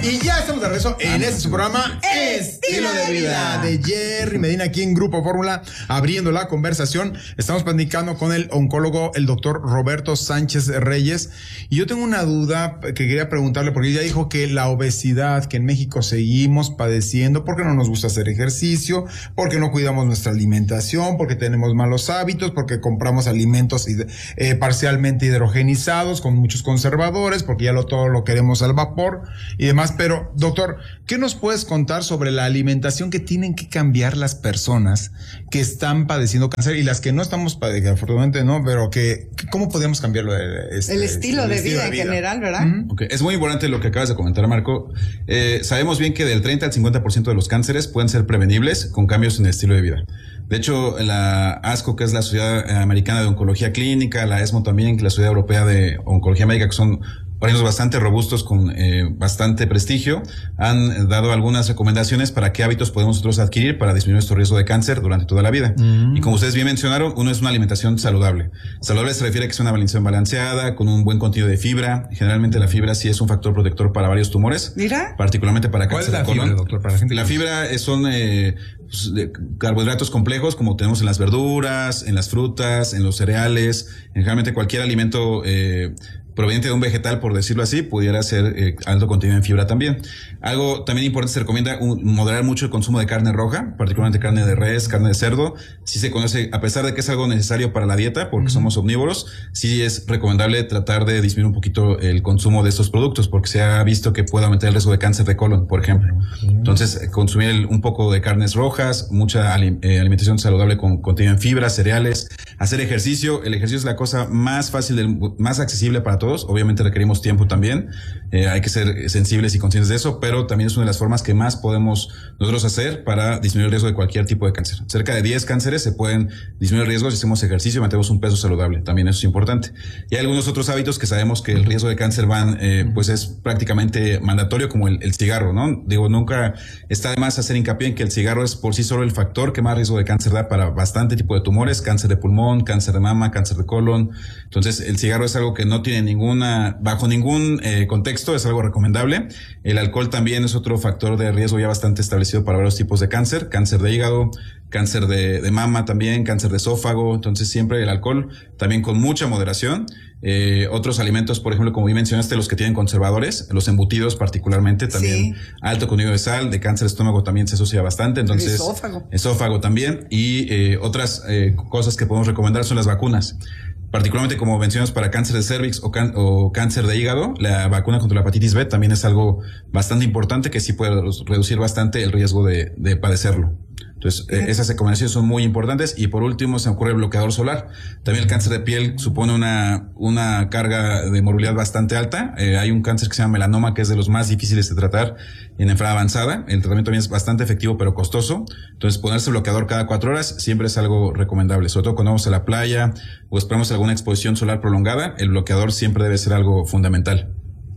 Y ya estamos de regreso en este su programa Estilo de Vida de Jerry Medina aquí en Grupo Fórmula, abriendo la conversación. Estamos platicando con el oncólogo, el doctor Roberto Sánchez Reyes. Y yo tengo una duda que quería preguntarle, porque ella dijo que la obesidad que en México seguimos padeciendo, porque no nos gusta hacer ejercicio, porque no cuidamos nuestra alimentación, porque tenemos malos hábitos, porque compramos alimentos eh, parcialmente hidrogenizados con muchos conservadores, porque ya lo todo lo queremos al vapor y demás. Pero, doctor, ¿qué nos puedes contar sobre la alimentación que tienen que cambiar las personas que están padeciendo cáncer y las que no estamos padeciendo, afortunadamente no, pero que, ¿cómo podemos cambiarlo? Este, el estilo, el de, estilo vida de vida en general, ¿verdad? Uh-huh. Okay. Es muy importante lo que acabas de comentar, Marco. Eh, sabemos bien que del treinta al cincuenta por ciento de los cánceres pueden ser prevenibles con cambios en el estilo de vida. De hecho, la ASCO, que es la Sociedad Americana de Oncología Clínica, la ESMO también, que es la Sociedad Europea de Oncología Médica, que son organismos bastante robustos con eh, bastante prestigio, han dado algunas recomendaciones para qué hábitos podemos nosotros adquirir para disminuir nuestro riesgo de cáncer durante toda la vida. Mm. Y como ustedes bien mencionaron, uno es una alimentación saludable. Saludable se refiere a que es una alimentación balanceada, con un buen contenido de fibra. Generalmente la fibra sí es un factor protector para varios tumores. Mira. Particularmente para cáncer de colon. ¿Cuál es la fibra, doctor? Para la gente la fibra es, son eh, pues, de carbohidratos complejos, como tenemos en las verduras, en las frutas, en los cereales, en generalmente cualquier alimento eh, proveniente de un vegetal, por decirlo así, pudiera ser eh, alto contenido en fibra también. Algo también importante, se recomienda un, moderar mucho el consumo de carne roja, particularmente carne de res, carne de cerdo. Sí se conoce, a pesar de que es algo necesario para la dieta, porque uh-huh. somos omnívoros, sí es recomendable tratar de disminuir un poquito el consumo de estos productos, porque se ha visto que puede aumentar el riesgo de cáncer de colon, por ejemplo. Uh-huh. Entonces, consumir el, un poco de carnes rojas, mucha ali, eh, alimentación saludable con contenido en fibra, cereales, hacer ejercicio. El ejercicio es la cosa más fácil, del, más accesible para todos. Obviamente requerimos tiempo también, eh, hay que ser sensibles y conscientes de eso, pero también es una de las formas que más podemos nosotros hacer para disminuir el riesgo de cualquier tipo de cáncer. Cerca de diez cánceres se pueden disminuir el riesgo si hacemos ejercicio y mantenemos un peso saludable, también eso es importante. Y hay algunos otros hábitos que sabemos que el riesgo de cáncer van, eh, pues es prácticamente mandatorio, como el, el cigarro, ¿no? Digo, nunca está de más hacer hincapié en que el cigarro es por sí solo el factor que más riesgo de cáncer da para bastante tipo de tumores, cáncer de pulmón, cáncer de mama, cáncer de colon. Entonces, el cigarro es algo que no tiene ninguna, bajo ningún eh, contexto, es algo recomendable. El alcohol también es otro factor de riesgo ya bastante establecido para varios tipos de cáncer, cáncer de hígado, cáncer de, de mama también, cáncer de esófago. Entonces, siempre el alcohol, también con mucha moderación. Eh, otros alimentos, por ejemplo, como bien mencionaste, los que tienen conservadores, los embutidos particularmente, también sí. Alto contenido de sal, de cáncer de estómago también se asocia bastante. Entonces, el esófago. Esófago también. Y eh, otras eh, cosas que podemos recomendar son las vacunas. Particularmente, como mencionamos, para cáncer de cervix o, can, o cáncer de hígado, la vacuna contra la hepatitis B también es algo bastante importante que sí puede reducir bastante el riesgo de, de padecerlo. Entonces, eh, esas recomendaciones son muy importantes. Y por último, se me ocurre el bloqueador solar. También el cáncer de piel supone una, una carga de morbilidad bastante alta. Eh, hay un cáncer que se llama melanoma, que es de los más difíciles de tratar en enfermedad avanzada. El tratamiento también es bastante efectivo, pero costoso. Entonces, ponerse bloqueador cada cuatro horas siempre es algo recomendable. Sobre todo cuando vamos a la playa o esperamos alguna exposición solar prolongada, el bloqueador siempre debe ser algo fundamental.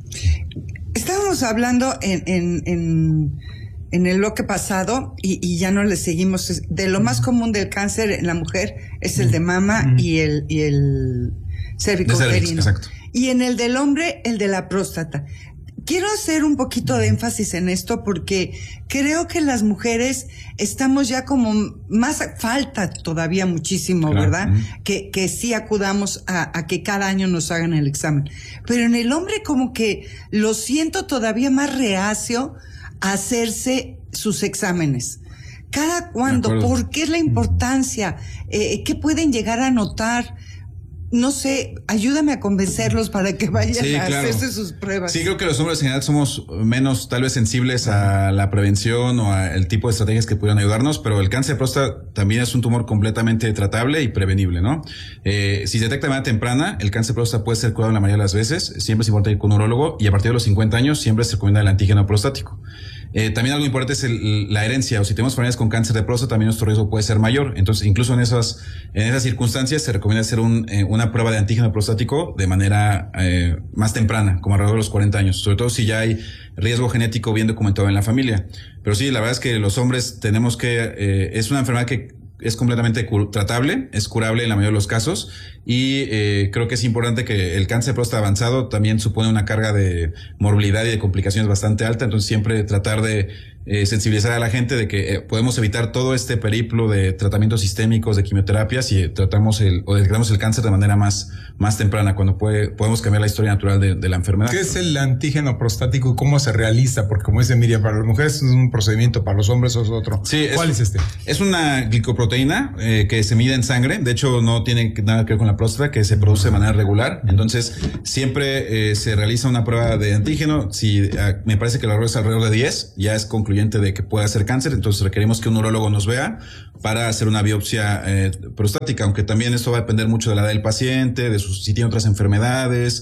Estábamos hablando en, en, en en el bloque pasado, y, y ya no le seguimos, de lo más común del cáncer en la mujer es el de mama mm. y el, y el cervicuterino. Exacto. Y en el del hombre, el de la próstata. Quiero hacer un poquito de énfasis en esto porque creo que las mujeres estamos ya como más, falta todavía muchísimo, claro. ¿verdad? Mm. Que, que sí acudamos a, a que cada año nos hagan el examen. Pero en el hombre como que lo siento todavía más reacio a hacerse sus exámenes. ¿Cada cuándo? ¿Por qué es la importancia? Eh, ¿Qué pueden llegar a notar? No sé, ayúdame a convencerlos para que vayan sí, a claro. hacerse sus pruebas. Sí, creo que los hombres en general somos menos tal vez sensibles a la prevención o al tipo de estrategias que pudieran ayudarnos, pero el cáncer de próstata también es un tumor completamente tratable y prevenible, ¿no? Eh, si se detecta de manera temprana, el cáncer de próstata puede ser curado la mayoría de las veces. Siempre es importante ir con un urólogo y a partir de los cincuenta años siempre se recomienda el antígeno prostático. Eh, también algo importante es el, la herencia, o si tenemos familias con cáncer de próstata, también nuestro riesgo puede ser mayor. Entonces, incluso en esas, en esas circunstancias se recomienda hacer un, eh, una prueba de antígeno prostático de manera eh, más temprana, como alrededor de los cuarenta años, sobre todo si ya hay riesgo genético bien documentado en la familia. Pero sí, la verdad es que los hombres tenemos que, eh, es una enfermedad que es completamente cur- tratable, es curable en la mayoría de los casos y eh, creo que es importante que el cáncer de próstata avanzado también supone una carga de morbilidad y de complicaciones bastante alta, entonces siempre tratar de eh, sensibilizar a la gente de que eh, podemos evitar todo este periplo de tratamientos sistémicos, de quimioterapias y tratamos el o detectamos el cáncer de manera más, más temprana cuando puede, podemos cambiar la historia natural de, de la enfermedad. ¿Qué es el antígeno prostático y cómo se realiza? Porque como dice Miriam, para las mujeres es un procedimiento, para los hombres es otro. Sí, ¿Cuál es, es este? Es una glicoproteína eh, que se mide en sangre, de hecho no tiene nada que ver con la próstata, que se produce de manera regular, entonces siempre eh, se realiza una prueba de antígeno, si eh, me parece que el valor es alrededor de diez, ya es concluyente de que pueda ser cáncer, entonces requerimos que un urólogo nos vea para hacer una biopsia eh, prostática, aunque también esto va a depender mucho de la edad del paciente, de sus, si tiene otras enfermedades,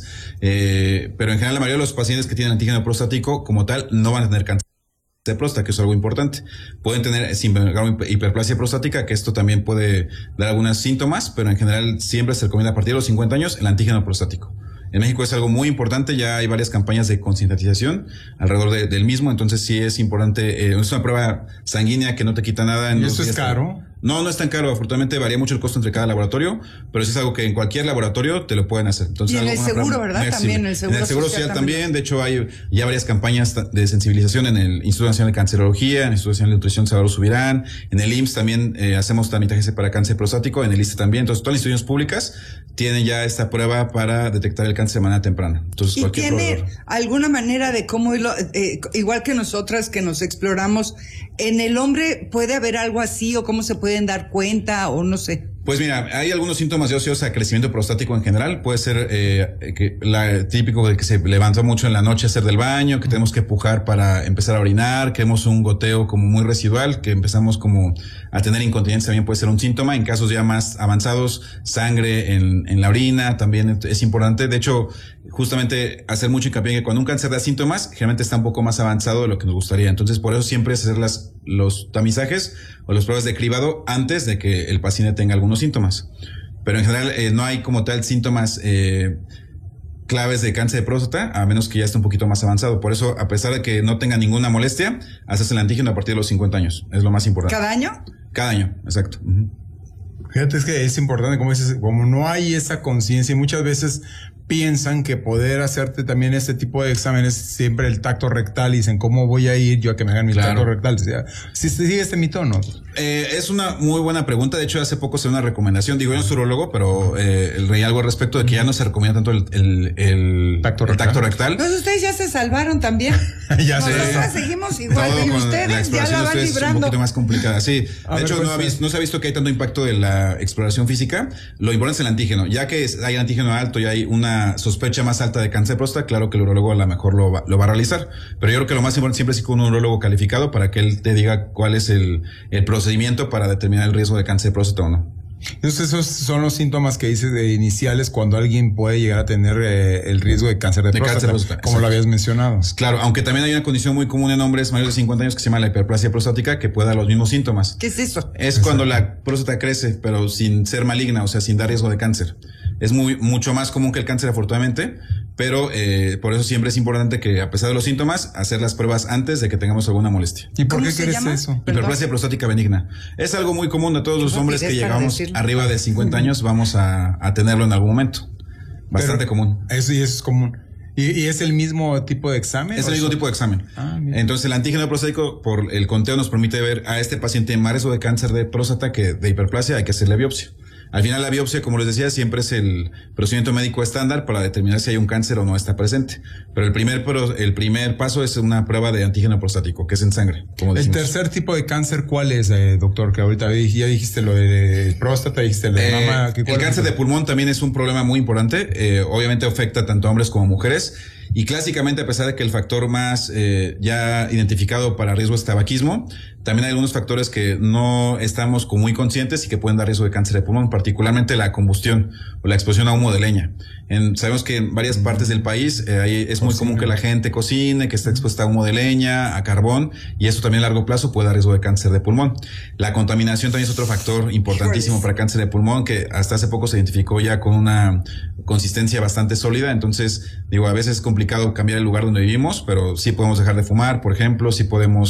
eh, pero en general la mayoría de los pacientes que tienen antígeno prostático como tal no van a tener cáncer de próstata, que es algo importante. Pueden tener sin embargo hiperplasia prostática, que esto también puede dar algunos síntomas, pero en general siempre se recomienda a partir de los cincuenta años el antígeno prostático. En México es algo muy importante, ya hay varias campañas de concientización alrededor de, del mismo, entonces sí es importante, eh, es una prueba sanguínea que no te quita nada. En ¿Y los eso es días. caro? No, no es tan caro, afortunadamente varía mucho el costo entre cada laboratorio, pero sí es algo que en cualquier laboratorio te lo pueden hacer. Entonces, y en algo, el una seguro, prueba ¿verdad? muy accesible. También el seguro, en el seguro social, social también. también, de hecho hay ya varias campañas de sensibilización en el Instituto Nacional de Cancerología, en el Instituto Nacional de Nutrición Salvador Subirán, en el I M S S también eh, hacemos tramitajes para cáncer prostático, en el I S S S T E también, entonces todas las instituciones públicas tienen ya esta prueba para detectar el cáncer de manera temprana. Entonces, ¿Y cualquier tiene proveedor. alguna manera de cómo irlo, eh, igual que nosotras que nos exploramos, en el hombre puede haber algo así o cómo se pueden dar cuenta o no sé? Pues mira, hay algunos síntomas de ociosa, crecimiento prostático en general. Puede ser eh, que la típico de que se levantó mucho en la noche a hacer del baño, que tenemos que pujar para empezar a orinar, que vemos un goteo como muy residual, que empezamos como a tener incontinencia, también puede ser un síntoma. En casos ya más avanzados, sangre en, en la orina también es importante. De hecho, justamente hacer mucho hincapié en que cuando un cáncer da síntomas, generalmente está un poco más avanzado de lo que nos gustaría. Entonces, por eso siempre es hacer las, los tamizajes o las pruebas de cribado antes de que el paciente tenga algunos síntomas. Pero en general eh, no hay como tal síntomas eh, claves de cáncer de próstata, a menos que ya esté un poquito más avanzado. Por eso, a pesar de que no tenga ninguna molestia, haces el antígeno a partir de los cincuenta años. Es lo más importante. ¿Cada año? Cada año, exacto. Uh-huh. Fíjate, es que es importante, como dices, como no hay esa conciencia, y muchas veces piensan que poder hacerte también este tipo de exámenes, siempre el tacto rectal, y dicen, ¿cómo voy a ir yo a que me hagan mi Claro. tacto rectal? O sea, ¿si se sigue este mito o no? Eh, es una muy buena pregunta. De hecho, hace poco se dio una recomendación. Digo, yo no soy urologo, pero eh, el rey algo al respecto de que ya no se recomienda tanto el, el, el, Tacto el rectal. tacto rectal. Pues ustedes ya se salvaron también. Ya sé. Nosotras seguimos igual Todo y con ustedes la ya exploración la de van ustedes es un librando. poquito más complicada. Sí, A de ver, hecho pues, no, ha pues. vis- no se ha visto que hay tanto impacto de la exploración física. Lo importante es el antígeno. Ya que es- hay antígeno alto y hay una sospecha más alta de cáncer de próstata, claro que el urólogo a lo mejor lo va, lo va a realizar. Pero yo creo que lo más importante siempre es ir con un urólogo calificado para que él te diga cuál es el, el procedimiento para determinar el riesgo de cáncer de próstata o no. Entonces esos son los síntomas que dices de iniciales cuando alguien puede llegar a tener eh, el riesgo de cáncer de, De próstata, cáncer de próstata, como lo exacto. habías mencionado. Claro, aunque también hay una condición muy común en hombres mayores de cincuenta años que se llama la hiperplasia prostática, que puede dar los mismos síntomas. ¿Qué es eso? Es cuando la próstata crece, pero sin ser maligna, o sea, sin dar riesgo de cáncer. Es muy mucho más común que el cáncer, afortunadamente, pero eh, por eso siempre es importante que, a pesar de los síntomas, hacer las pruebas antes de que tengamos alguna molestia. ¿Y por ¿Cómo qué se crees llama? eso? Perdón. Hiperplasia prostática benigna. Es algo muy común de todos los Qué hombres que rapidez para llegamos decirlo. arriba de cincuenta años, vamos a, a tenerlo en algún momento. Bastante Pero común. Eso y eso es común. ¿Y, y es el mismo tipo de examen? Es ¿O el mismo eso? tipo de examen. Ah, mira. Entonces, el antígeno prostático, por el conteo, nos permite ver a este paciente más riesgo de cáncer de próstata que de hiperplasia. Hay que hacerle biopsia. Al final, la biopsia, como les decía, siempre es el procedimiento médico estándar para determinar si hay un cáncer o no está presente. Pero el primer, pro- el primer paso es una prueba de antígeno prostático, que es en sangre, como El decimos. tercer tipo de cáncer, ¿cuál es, eh, doctor? Que ahorita dij- ya dijiste lo de próstata, dijiste lo de Eh, mama. ¿qué- el cuál es cáncer de pulmón también es un problema muy importante. Eh, obviamente afecta tanto a hombres como a mujeres. Y clásicamente, a pesar de que el factor más eh, ya identificado para riesgo es tabaquismo, también hay algunos factores que no estamos como muy conscientes y que pueden dar riesgo de cáncer de pulmón, particularmente la combustión o la exposición a humo de leña. En, sabemos que en varias partes del país eh, ahí es muy común que la gente cocine, que esté expuesta a humo de leña, a carbón, y eso también a largo plazo puede dar riesgo de cáncer de pulmón. La contaminación también es otro factor importantísimo para cáncer de pulmón, que hasta hace poco se identificó ya con una consistencia bastante sólida. Entonces, digo, a veces es complicado cambiar el lugar donde vivimos, pero sí podemos dejar de fumar, por ejemplo, sí podemos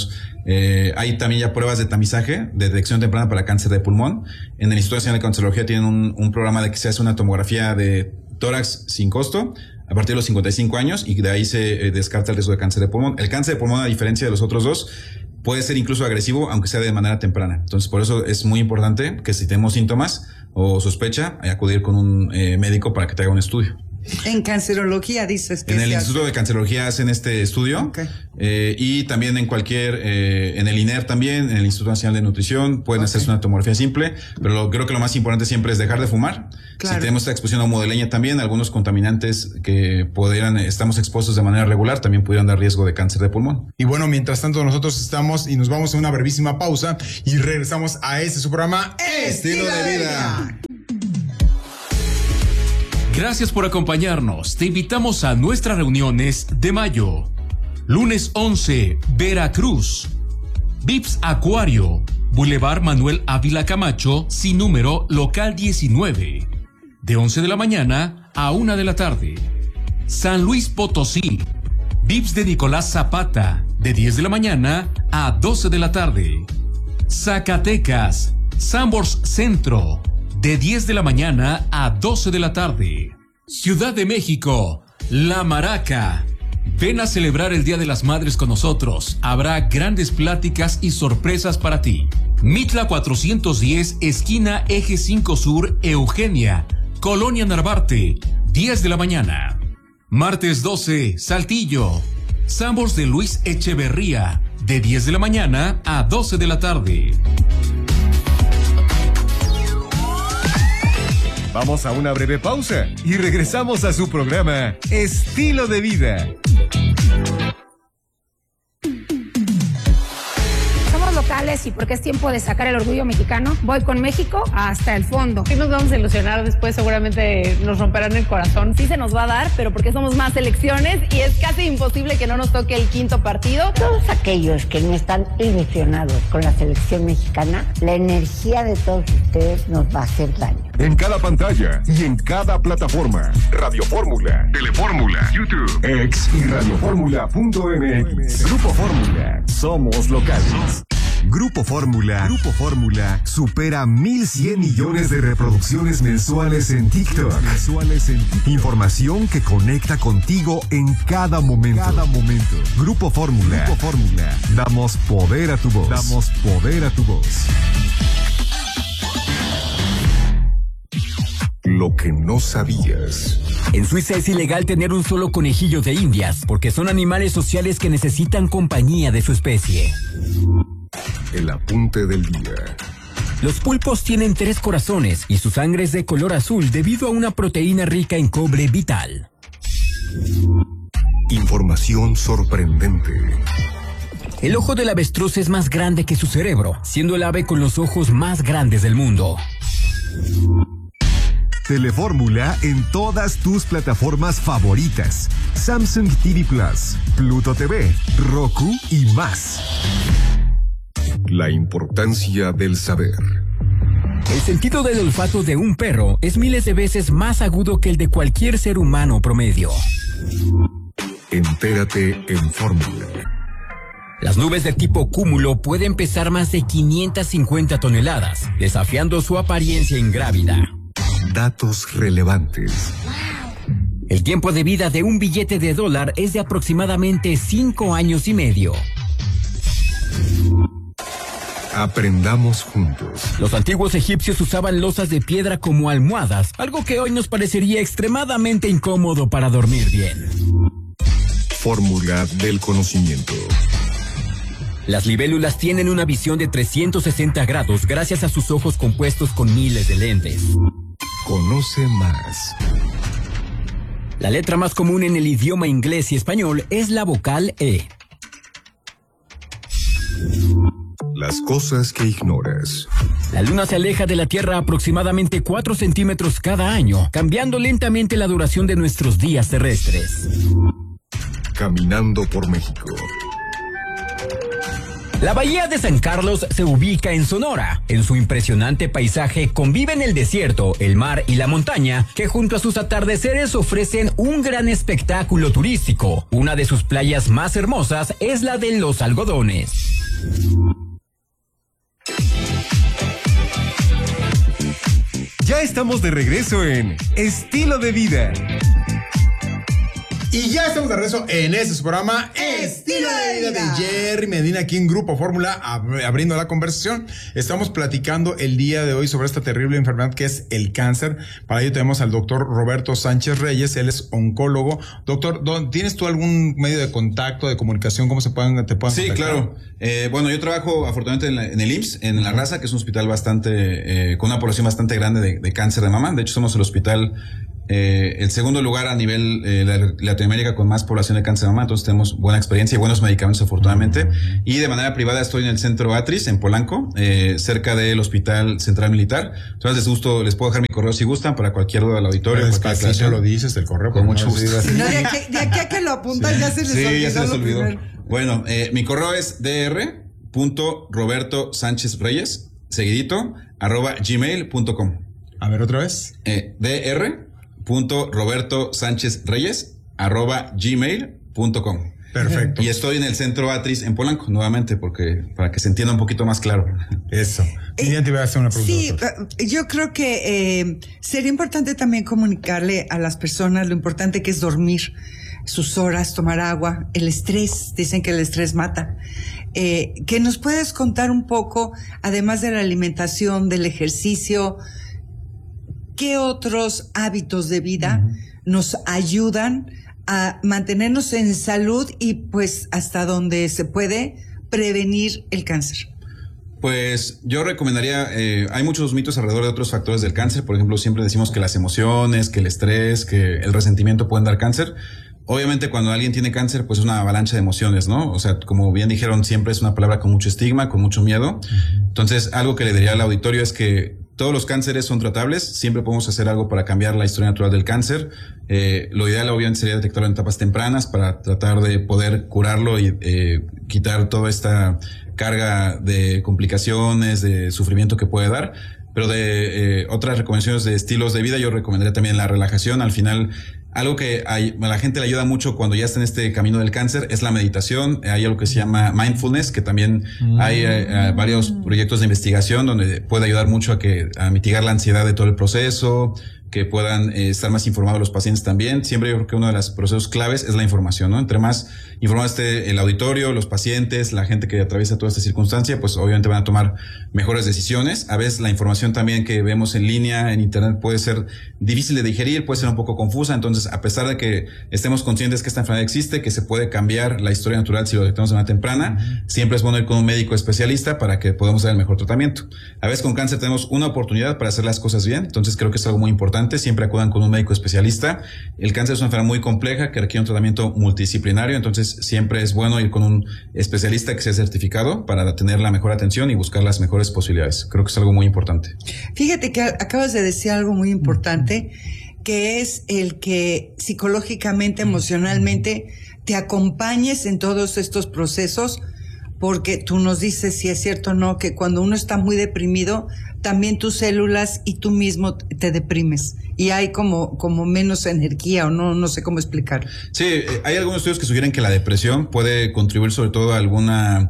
Eh, hay también ya pruebas de tamizaje, de detección temprana para cáncer de pulmón. En el Instituto Nacional de Cancerología tienen un, un programa de que se hace una tomografía de tórax sin costo a partir de los cincuenta y cinco años y de ahí se eh, descarta el riesgo de cáncer de pulmón. El cáncer de pulmón, a diferencia de los otros dos, puede ser incluso agresivo, aunque sea de manera temprana. Entonces, por eso es muy importante que si tenemos síntomas o sospecha, acudir con un eh, médico para que te haga un estudio. En cancerología dices que en el se Instituto hace. de Cancerología hacen este estudio. Okay. Eh, y también en cualquier, eh, en el I N E R también, en el Instituto Nacional de Nutrición, pueden okay. hacerse una tomografía simple, pero lo, creo que lo más importante siempre es dejar de fumar. Claro. Si tenemos esta exposición a humo de leña también, algunos contaminantes que pudieran, estamos expuestos de manera regular, también pudieran dar riesgo de cáncer de pulmón. Y bueno, mientras tanto nosotros estamos y nos vamos a una brevísima pausa y regresamos a este su programa Estilo, Estilo de Vida. Gracias por acompañarnos. Te invitamos a nuestras reuniones de mayo. Lunes once, Veracruz. Vips Acuario, Boulevard Manuel Ávila Camacho, sin número, local diecinueve. De once de la mañana a una de la tarde. San Luis Potosí. Vips de Nicolás Zapata, de diez de la mañana a doce de la tarde. Zacatecas, Sambors Centro, de diez de la mañana a doce de la tarde. Ciudad de México, La Maraca. Ven a celebrar el Día de las Madres con nosotros. Habrá grandes pláticas y sorpresas para ti. Mitla cuatrocientos diez, esquina Eje cinco Sur, Eugenia, Colonia Narvarte, diez de la mañana. Martes doce, Saltillo. Sambors de Luis Echeverría, de diez de la mañana a doce de la tarde. Vamos a una breve pausa y regresamos a su programa Estilo de Vida. Somos locales y porque es tiempo de sacar el orgullo mexicano, voy con México hasta el fondo. Sí nos vamos a ilusionar, después seguramente nos romperán el corazón. Sí se nos va a dar, pero porque somos más selecciones y es casi imposible que no nos toque el quinto partido. Todos aquellos que no están ilusionados con la selección mexicana, la energía de todos ustedes nos va a hacer daño. En cada pantalla y en cada plataforma. Radio Fórmula, Telefórmula, YouTube, X y radioformula punto m x. Grupo Fórmula. Somos locales. Grupo Fórmula. Grupo Fórmula supera mil cien millones de reproducciones mensuales en TikTok. Mensuales en TikTok. Información que conecta contigo en cada momento. Cada momento. Grupo Fórmula. Grupo Fórmula. Damos poder a tu voz. Damos poder a tu voz. Lo que no sabías. En Suiza es ilegal tener un solo conejillo de indias porque son animales sociales que necesitan compañía de su especie. El apunte del día. Los pulpos tienen tres corazones y su sangre es de color azul debido a una proteína rica en cobre vital. Información sorprendente. El ojo del avestruz es más grande que su cerebro, siendo el ave con los ojos más grandes del mundo. Telefórmula en todas tus plataformas favoritas. Samsung T V Plus, Pluto T V, Roku y más. La importancia del saber. El sentido del olfato de un perro es miles de veces más agudo que el de cualquier ser humano promedio. Entérate en Fórmula. Las nubes de tipo cúmulo pueden pesar más de quinientas cincuenta toneladas, desafiando su apariencia ingrávida. Datos relevantes. El tiempo de vida de un billete de dólar es de aproximadamente cinco años y medio. Aprendamos juntos. Los antiguos egipcios usaban losas de piedra como almohadas, algo que hoy nos parecería extremadamente incómodo para dormir bien. Fórmula del conocimiento. Las libélulas tienen una visión de trescientos sesenta grados gracias a sus ojos compuestos con miles de lentes. Conoce más. La letra más común en el idioma inglés y español es la vocal E. Las cosas que ignoras. La luna se aleja de la Tierra aproximadamente cuatro centímetros cada año, cambiando lentamente la duración de nuestros días terrestres. Caminando por México. La bahía de San Carlos se ubica en Sonora. En su impresionante paisaje conviven el desierto, el mar y la montaña, que junto a sus atardeceres ofrecen un gran espectáculo turístico. Una de sus playas más hermosas es la de Los Algodones. Ya estamos de regreso en Estilo de Vida. Y ya estamos de regreso en este su programa Estilo de Vida de Jerry Medina aquí en Grupo Fórmula, ab- abriendo la conversación. Estamos platicando el día de hoy sobre esta terrible enfermedad que es el cáncer. Para ello tenemos al doctor Roberto Sánchez Reyes, él es oncólogo. Doctor, ¿tienes tú algún medio de contacto, de comunicación? ¿Cómo se pueden, te pueden Sí, contactar? claro. Eh, bueno, yo trabajo afortunadamente en, la, en el I M S S, en La Raza, que es un hospital bastante, eh, con una población bastante grande de, de cáncer de mama. De hecho, somos el hospital Eh, el segundo lugar a nivel eh, de Latinoamérica con más población de cáncer de mama, entonces tenemos buena experiencia y buenos medicamentos afortunadamente. Uh-huh. Y de manera privada estoy en el centro Atris en Polanco, eh, cerca del Hospital Central Militar. Entonces les gusto, les puedo dejar mi correo si gustan para cualquier duda del auditorio. Despacito lo dices, el correo. Con mucho gusto. No, de, aquí, de aquí a que lo apuntan sí. ya se les sí, olvidó. Ya se les olvidó. Primero. Bueno, eh, mi correo es dr punto roberto sánchez reyes seguidito arroba gmail punto com. A ver otra vez. Eh, dr punto roberto sánchez reyes arroba gmail punto com. Perfecto. Y estoy en el centro Atris en Polanco, nuevamente, porque para que se entienda un poquito más claro. Eso. Y ya te voy a hacer una pregunta. Sí, doctor. Yo creo que eh, sería importante también comunicarle a las personas lo importante que es dormir sus horas, tomar agua, el estrés, dicen que el estrés mata. Eh, que nos puedes contar un poco, además de la alimentación, del ejercicio, ¿qué otros hábitos de vida uh-huh. nos ayudan a mantenernos en salud y pues hasta donde se puede prevenir el cáncer? Pues yo recomendaría, eh, hay muchos mitos alrededor de otros factores del cáncer. Por ejemplo, siempre decimos que las emociones, que el estrés, que el resentimiento pueden dar cáncer. Obviamente cuando alguien tiene cáncer, pues es una avalancha de emociones, ¿no? O sea, como bien dijeron, siempre es una palabra con mucho estigma, con mucho miedo. Uh-huh. Entonces, algo que le diría al auditorio es que todos los cánceres son tratables, siempre podemos hacer algo para cambiar la historia natural del cáncer. Eh, lo ideal obviamente sería detectarlo en etapas tempranas para tratar de poder curarlo y eh, quitar toda esta carga de complicaciones, de sufrimiento que puede dar. Pero de eh, otras recomendaciones de estilos de vida, yo recomendaría también la relajación. Al final, algo que hay, a la gente le ayuda mucho cuando ya está en este camino del cáncer es la meditación. Hay algo que se llama mindfulness, que también mm. hay eh, varios proyectos de investigación donde puede ayudar mucho a que a mitigar la ansiedad de todo el proceso, que puedan eh, estar más informados los pacientes también. Siempre yo creo que uno de los procesos claves es la información, ¿no? Entre más informado esté el auditorio, los pacientes, la gente que atraviesa toda esta circunstancia, pues obviamente van a tomar mejores decisiones. A veces la información también que vemos en línea, en internet, puede ser difícil de digerir, puede ser un poco confusa. Entonces, a pesar de que estemos conscientes que esta enfermedad existe, que se puede cambiar la historia natural si lo detectamos de manera temprana, uh-huh. siempre es bueno ir con un médico especialista para que podamos dar el mejor tratamiento. A veces con cáncer tenemos una oportunidad para hacer las cosas bien, entonces creo que es algo muy importante. Siempre acudan con un médico especialista. El cáncer es una enfermedad muy compleja que requiere un tratamiento multidisciplinario, entonces siempre es bueno ir con un especialista que sea certificado para tener la mejor atención y buscar las mejores posibilidades. Creo que es algo muy importante. Fíjate que acabas de decir algo muy importante, que es el que psicológicamente, emocionalmente te acompañes en todos estos procesos, porque tú nos dices si es cierto o no, que cuando uno está muy deprimido, también tus células y tú mismo te deprimes y hay como, como menos energía o no, no sé cómo explicar. Sí, hay algunos estudios que sugieren que la depresión puede contribuir sobre todo a alguna,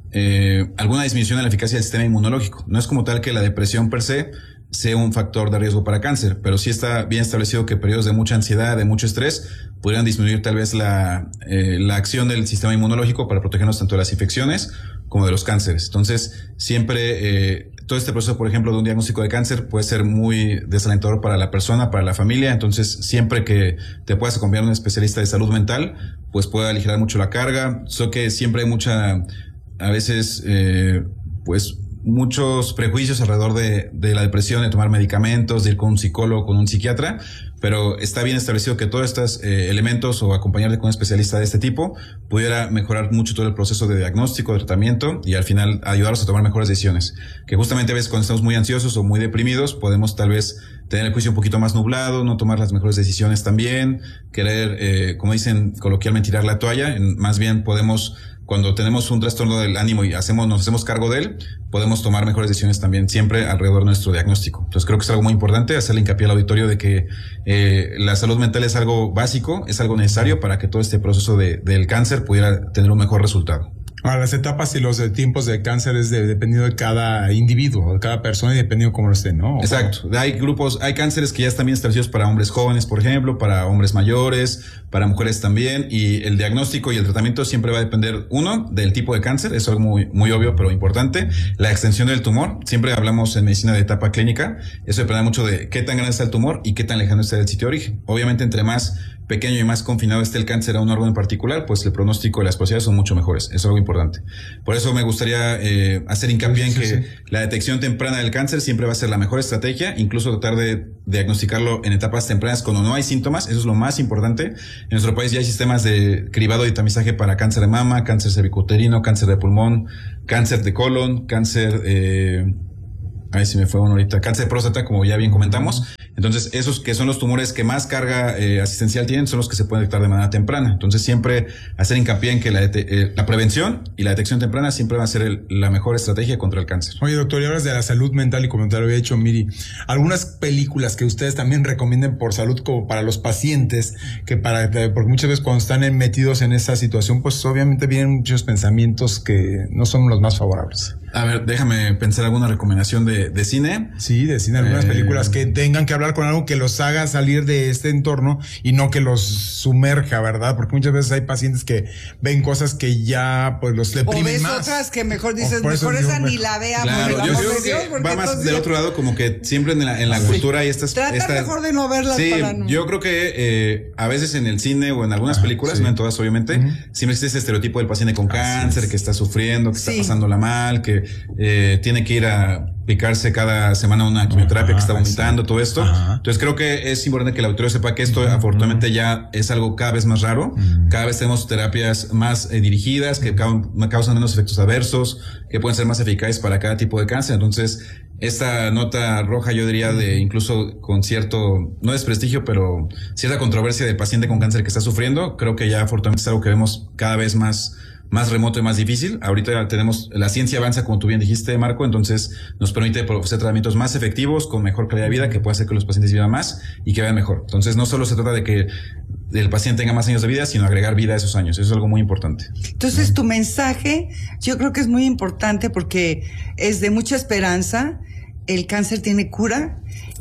eh, alguna disminución de la eficacia del sistema inmunológico. No es como tal que la depresión per se sea un factor de riesgo para cáncer, pero sí está bien establecido que periodos de mucha ansiedad, de mucho estrés, podrían disminuir tal vez la, eh, la acción del sistema inmunológico para protegernos tanto de las infecciones como de los cánceres. Entonces, siempre, eh, todo este proceso, por ejemplo, de un diagnóstico de cáncer puede ser muy desalentador para la persona, para la familia. Entonces, siempre que te puedas acompañar a un especialista de salud mental, pues puede aligerar mucho la carga. Sé que siempre hay mucha, a veces, eh, pues, muchos prejuicios alrededor de, de la depresión, de tomar medicamentos, de ir con un psicólogo, con un psiquiatra, pero está bien establecido que todos estos eh, elementos o acompañarte con un especialista de este tipo pudiera mejorar mucho todo el proceso de diagnóstico, de tratamiento y al final ayudarlos a tomar mejores decisiones. Que justamente a veces cuando estamos muy ansiosos o muy deprimidos podemos tal vez tener el juicio un poquito más nublado, no tomar las mejores decisiones también, querer, eh, como dicen coloquialmente, tirar la toalla. Más bien podemos, cuando tenemos un trastorno del ánimo y hacemos, nos hacemos cargo de él, podemos tomar mejores decisiones también siempre alrededor de nuestro diagnóstico. Entonces creo que es algo muy importante hacerle hincapié al auditorio de que eh, la salud mental es algo básico, es algo necesario para que todo este proceso de, del cáncer pudiera tener un mejor resultado. Ahora, las etapas y los de tiempos de cáncer es de, dependiendo de cada individuo, de cada persona y dependiendo de cómo lo esté, ¿no? Exacto. Hay grupos, hay cánceres que ya están bien establecidos para hombres jóvenes, por ejemplo, para hombres mayores, para mujeres también, y el diagnóstico y el tratamiento siempre va a depender, uno, del tipo de cáncer, eso es muy, muy obvio, pero importante, la extensión del tumor, siempre hablamos en medicina de etapa clínica, eso depende mucho de qué tan grande está el tumor y qué tan lejano está del sitio de origen. Obviamente, entre más pequeño y más confinado esté el cáncer a un órgano en particular, pues el pronóstico y las posibilidades son mucho mejores. Eso es algo importante. Por eso me gustaría eh, hacer hincapié en que sí, sí. la detección temprana del cáncer siempre va a ser la mejor estrategia, incluso tratar de diagnosticarlo en etapas tempranas cuando no hay síntomas. Eso es lo más importante. En nuestro país ya hay sistemas de cribado y tamizaje para cáncer de mama, cáncer cervicuterino, cáncer de pulmón, cáncer de colon, cáncer... Eh, Ay, si me fue uno ahorita. Cáncer de próstata, como ya bien comentamos. Entonces, esos que son los tumores que más carga eh, asistencial tienen son los que se pueden detectar de manera temprana. Entonces, siempre hacer hincapié en que la, eh, la prevención y la detección temprana siempre va a ser el, la mejor estrategia contra el cáncer. Oye, doctor, y hablas de la salud mental y como te lo había dicho Miri, algunas películas que ustedes también recomienden por salud como para los pacientes, que para, porque muchas veces cuando están metidos en esa situación, pues obviamente vienen muchos pensamientos que no son los más favorables. A ver, déjame pensar alguna recomendación de, de cine. Sí, de cine, algunas eh, películas que tengan que hablar con algo que los haga salir de este entorno y no que los sumerja, ¿verdad? Porque muchas veces hay pacientes que ven cosas que ya pues los deprimen más. O ves más. otras que mejor dices, mejor esa ni la vea. Claro, yo creo que Dios, va más del otro lado, como que siempre en la, en la sí. cultura hay estas... Trata esta, mejor de no verlas sí, para no... yo creo que eh, a veces en el cine o en algunas ah, películas, sí. no en todas obviamente, uh-huh. siempre existe ese estereotipo del paciente con cáncer, es. que está sufriendo, que sí. está pasándola mal, que eh, tiene que ir a picarse cada semana una quimioterapia, ajá, que está vomitando, sí. todo esto. Ajá. Entonces creo que es importante que el auditorio sepa que esto uh-huh. afortunadamente ya es algo cada vez más raro. Uh-huh. Cada vez tenemos terapias más eh, dirigidas, que uh-huh. causan menos efectos adversos, que pueden ser más eficaces para cada tipo de cáncer. Entonces, esta nota roja yo diría de incluso con cierto, no desprestigio, pero cierta controversia del paciente con cáncer que está sufriendo, creo que ya afortunadamente es algo que vemos cada vez más más remoto y más difícil. Ahorita tenemos, la ciencia avanza, como tú bien dijiste, Marco, entonces nos permite ofrecer tratamientos más efectivos, con mejor calidad de vida, que puede hacer que los pacientes vivan más y que vean mejor. Entonces no solo se trata de que el paciente tenga más años de vida, sino agregar vida a esos años. Eso es algo muy importante. Entonces tu mensaje yo creo que es muy importante porque es de mucha esperanza. El cáncer tiene cura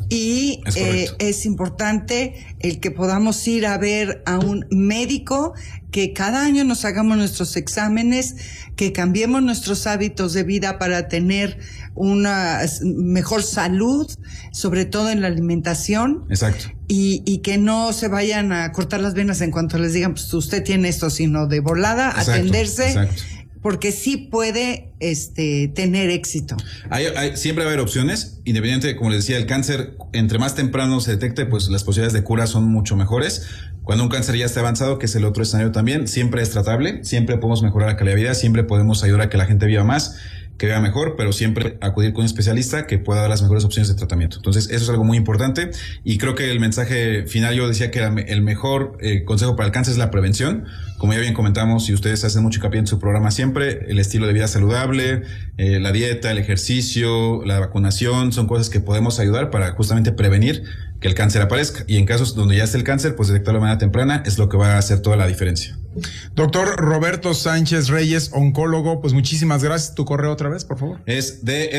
y es, eh, es importante el que podamos ir a ver a un médico, que cada año nos hagamos nuestros exámenes, que cambiemos nuestros hábitos de vida para tener una mejor salud, sobre todo en la alimentación. Exacto. Y, y que no se vayan a cortar las venas en cuanto les digan, pues usted tiene esto, sino de volada, exacto, atenderse. Exacto. Porque sí puede este tener éxito. Hay, hay, siempre va a haber opciones, independientemente, como les decía, el cáncer, entre más temprano se detecte, pues las posibilidades de cura son mucho mejores. Cuando un cáncer ya está avanzado, que es el otro escenario también, siempre es tratable, siempre podemos mejorar la calidad de vida, siempre podemos ayudar a que la gente viva más, que vea mejor, pero siempre acudir con un especialista que pueda dar las mejores opciones de tratamiento. Entonces, eso es algo muy importante y creo que el mensaje final, yo decía que era el mejor eh, consejo para el cáncer es la prevención. Como ya bien comentamos, y ustedes hacen mucho hincapié en su programa siempre, el estilo de vida saludable, eh, la dieta, el ejercicio, la vacunación, son cosas que podemos ayudar para justamente prevenir que el cáncer aparezca. Y en casos donde ya esté el cáncer, pues detectarlo de manera temprana es lo que va a hacer toda la diferencia. Doctor Roberto Sánchez Reyes, oncólogo, pues muchísimas gracias. Tu correo otra vez, por favor. Es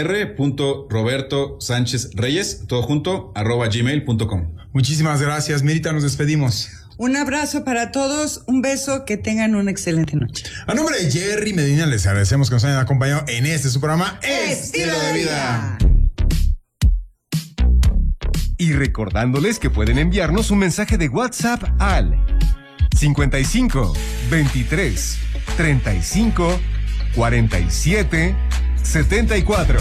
dr.roberto Sánchez Reyes, todo junto, arroba gmail punto com. Muchísimas gracias, Mirita, nos despedimos. Un abrazo para todos, un beso, que tengan una excelente noche. A nombre de Jerry Medina, les agradecemos que nos hayan acompañado en este su programa Estilo de Vida. Y recordándoles que pueden enviarnos un mensaje de WhatsApp al cincuenta y cinco, veintitrés, treinta y cinco, cuarenta y siete, setenta y cuatro.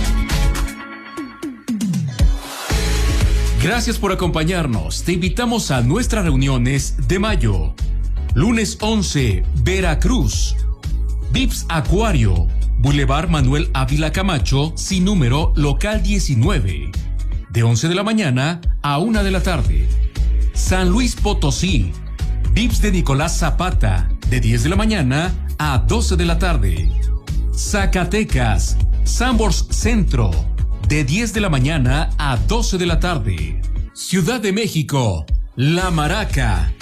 Gracias por acompañarnos. Te invitamos a nuestras reuniones de mayo. Lunes once, Veracruz. Vips Acuario, Boulevard Manuel Ávila Camacho, sin número, local diecinueve. De once de la mañana a una de la tarde. San Luis Potosí. Vips de Nicolás Zapata, de diez de la mañana a doce de la tarde. Zacatecas, Sambors Centro, de diez de la mañana a doce de la tarde. Ciudad de México, La Maraca,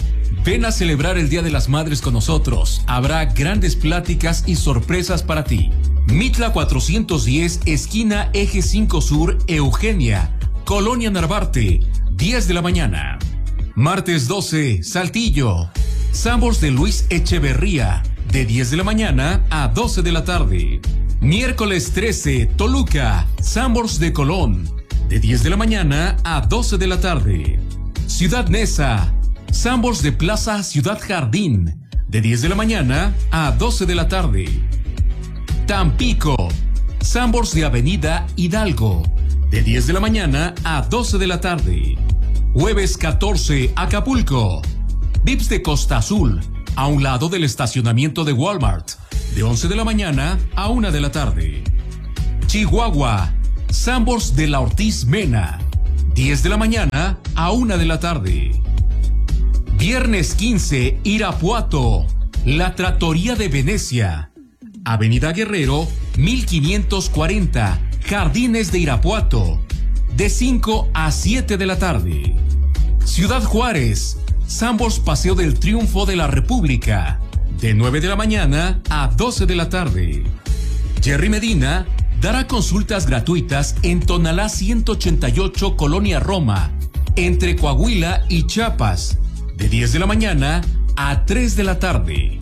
Ven a celebrar el Día de las Madres con nosotros. Habrá grandes pláticas y sorpresas para ti. Mitla cuatrocientos diez, esquina Eje cinco Sur, Eugenia, Colonia Narvarte, diez de la mañana. Martes doce, Saltillo. Sambors de Luis Echeverría, de diez de la mañana a doce de la tarde. Miércoles trece, Toluca. Sambors de Colón, de diez de la mañana a doce de la tarde. Ciudad Neza. Sambors de Plaza Ciudad Jardín, de diez de la mañana a doce de la tarde. Tampico. Sambors de Avenida Hidalgo, de diez de la mañana a doce de la tarde. Jueves catorce, Acapulco. Vips de Costa Azul, a un lado del estacionamiento de Walmart, de once de la mañana a una de la tarde. Chihuahua. Sambors de la Ortiz Mena, diez de la mañana a una de la tarde. Viernes quince, Irapuato. La Trattoria de Venecia, Avenida Guerrero, mil quinientos cuarenta, Jardines de Irapuato, de cinco a siete de la tarde. Ciudad Juárez. Sambors Paseo del Triunfo de la República, de nueve de la mañana a doce de la tarde. Jerry Medina dará consultas gratuitas en Tonalá ciento ochenta y ocho, Colonia Roma, entre Coahuila y Chiapas, de diez de la mañana a tres de la tarde.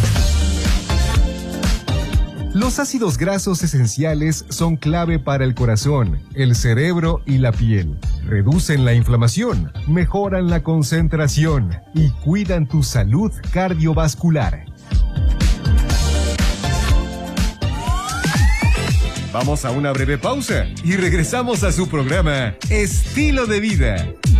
Los ácidos grasos esenciales son clave para el corazón, el cerebro y la piel. Reducen la inflamación, mejoran la concentración y cuidan tu salud cardiovascular. Vamos a una breve pausa y regresamos a su programa Estilo de Vida.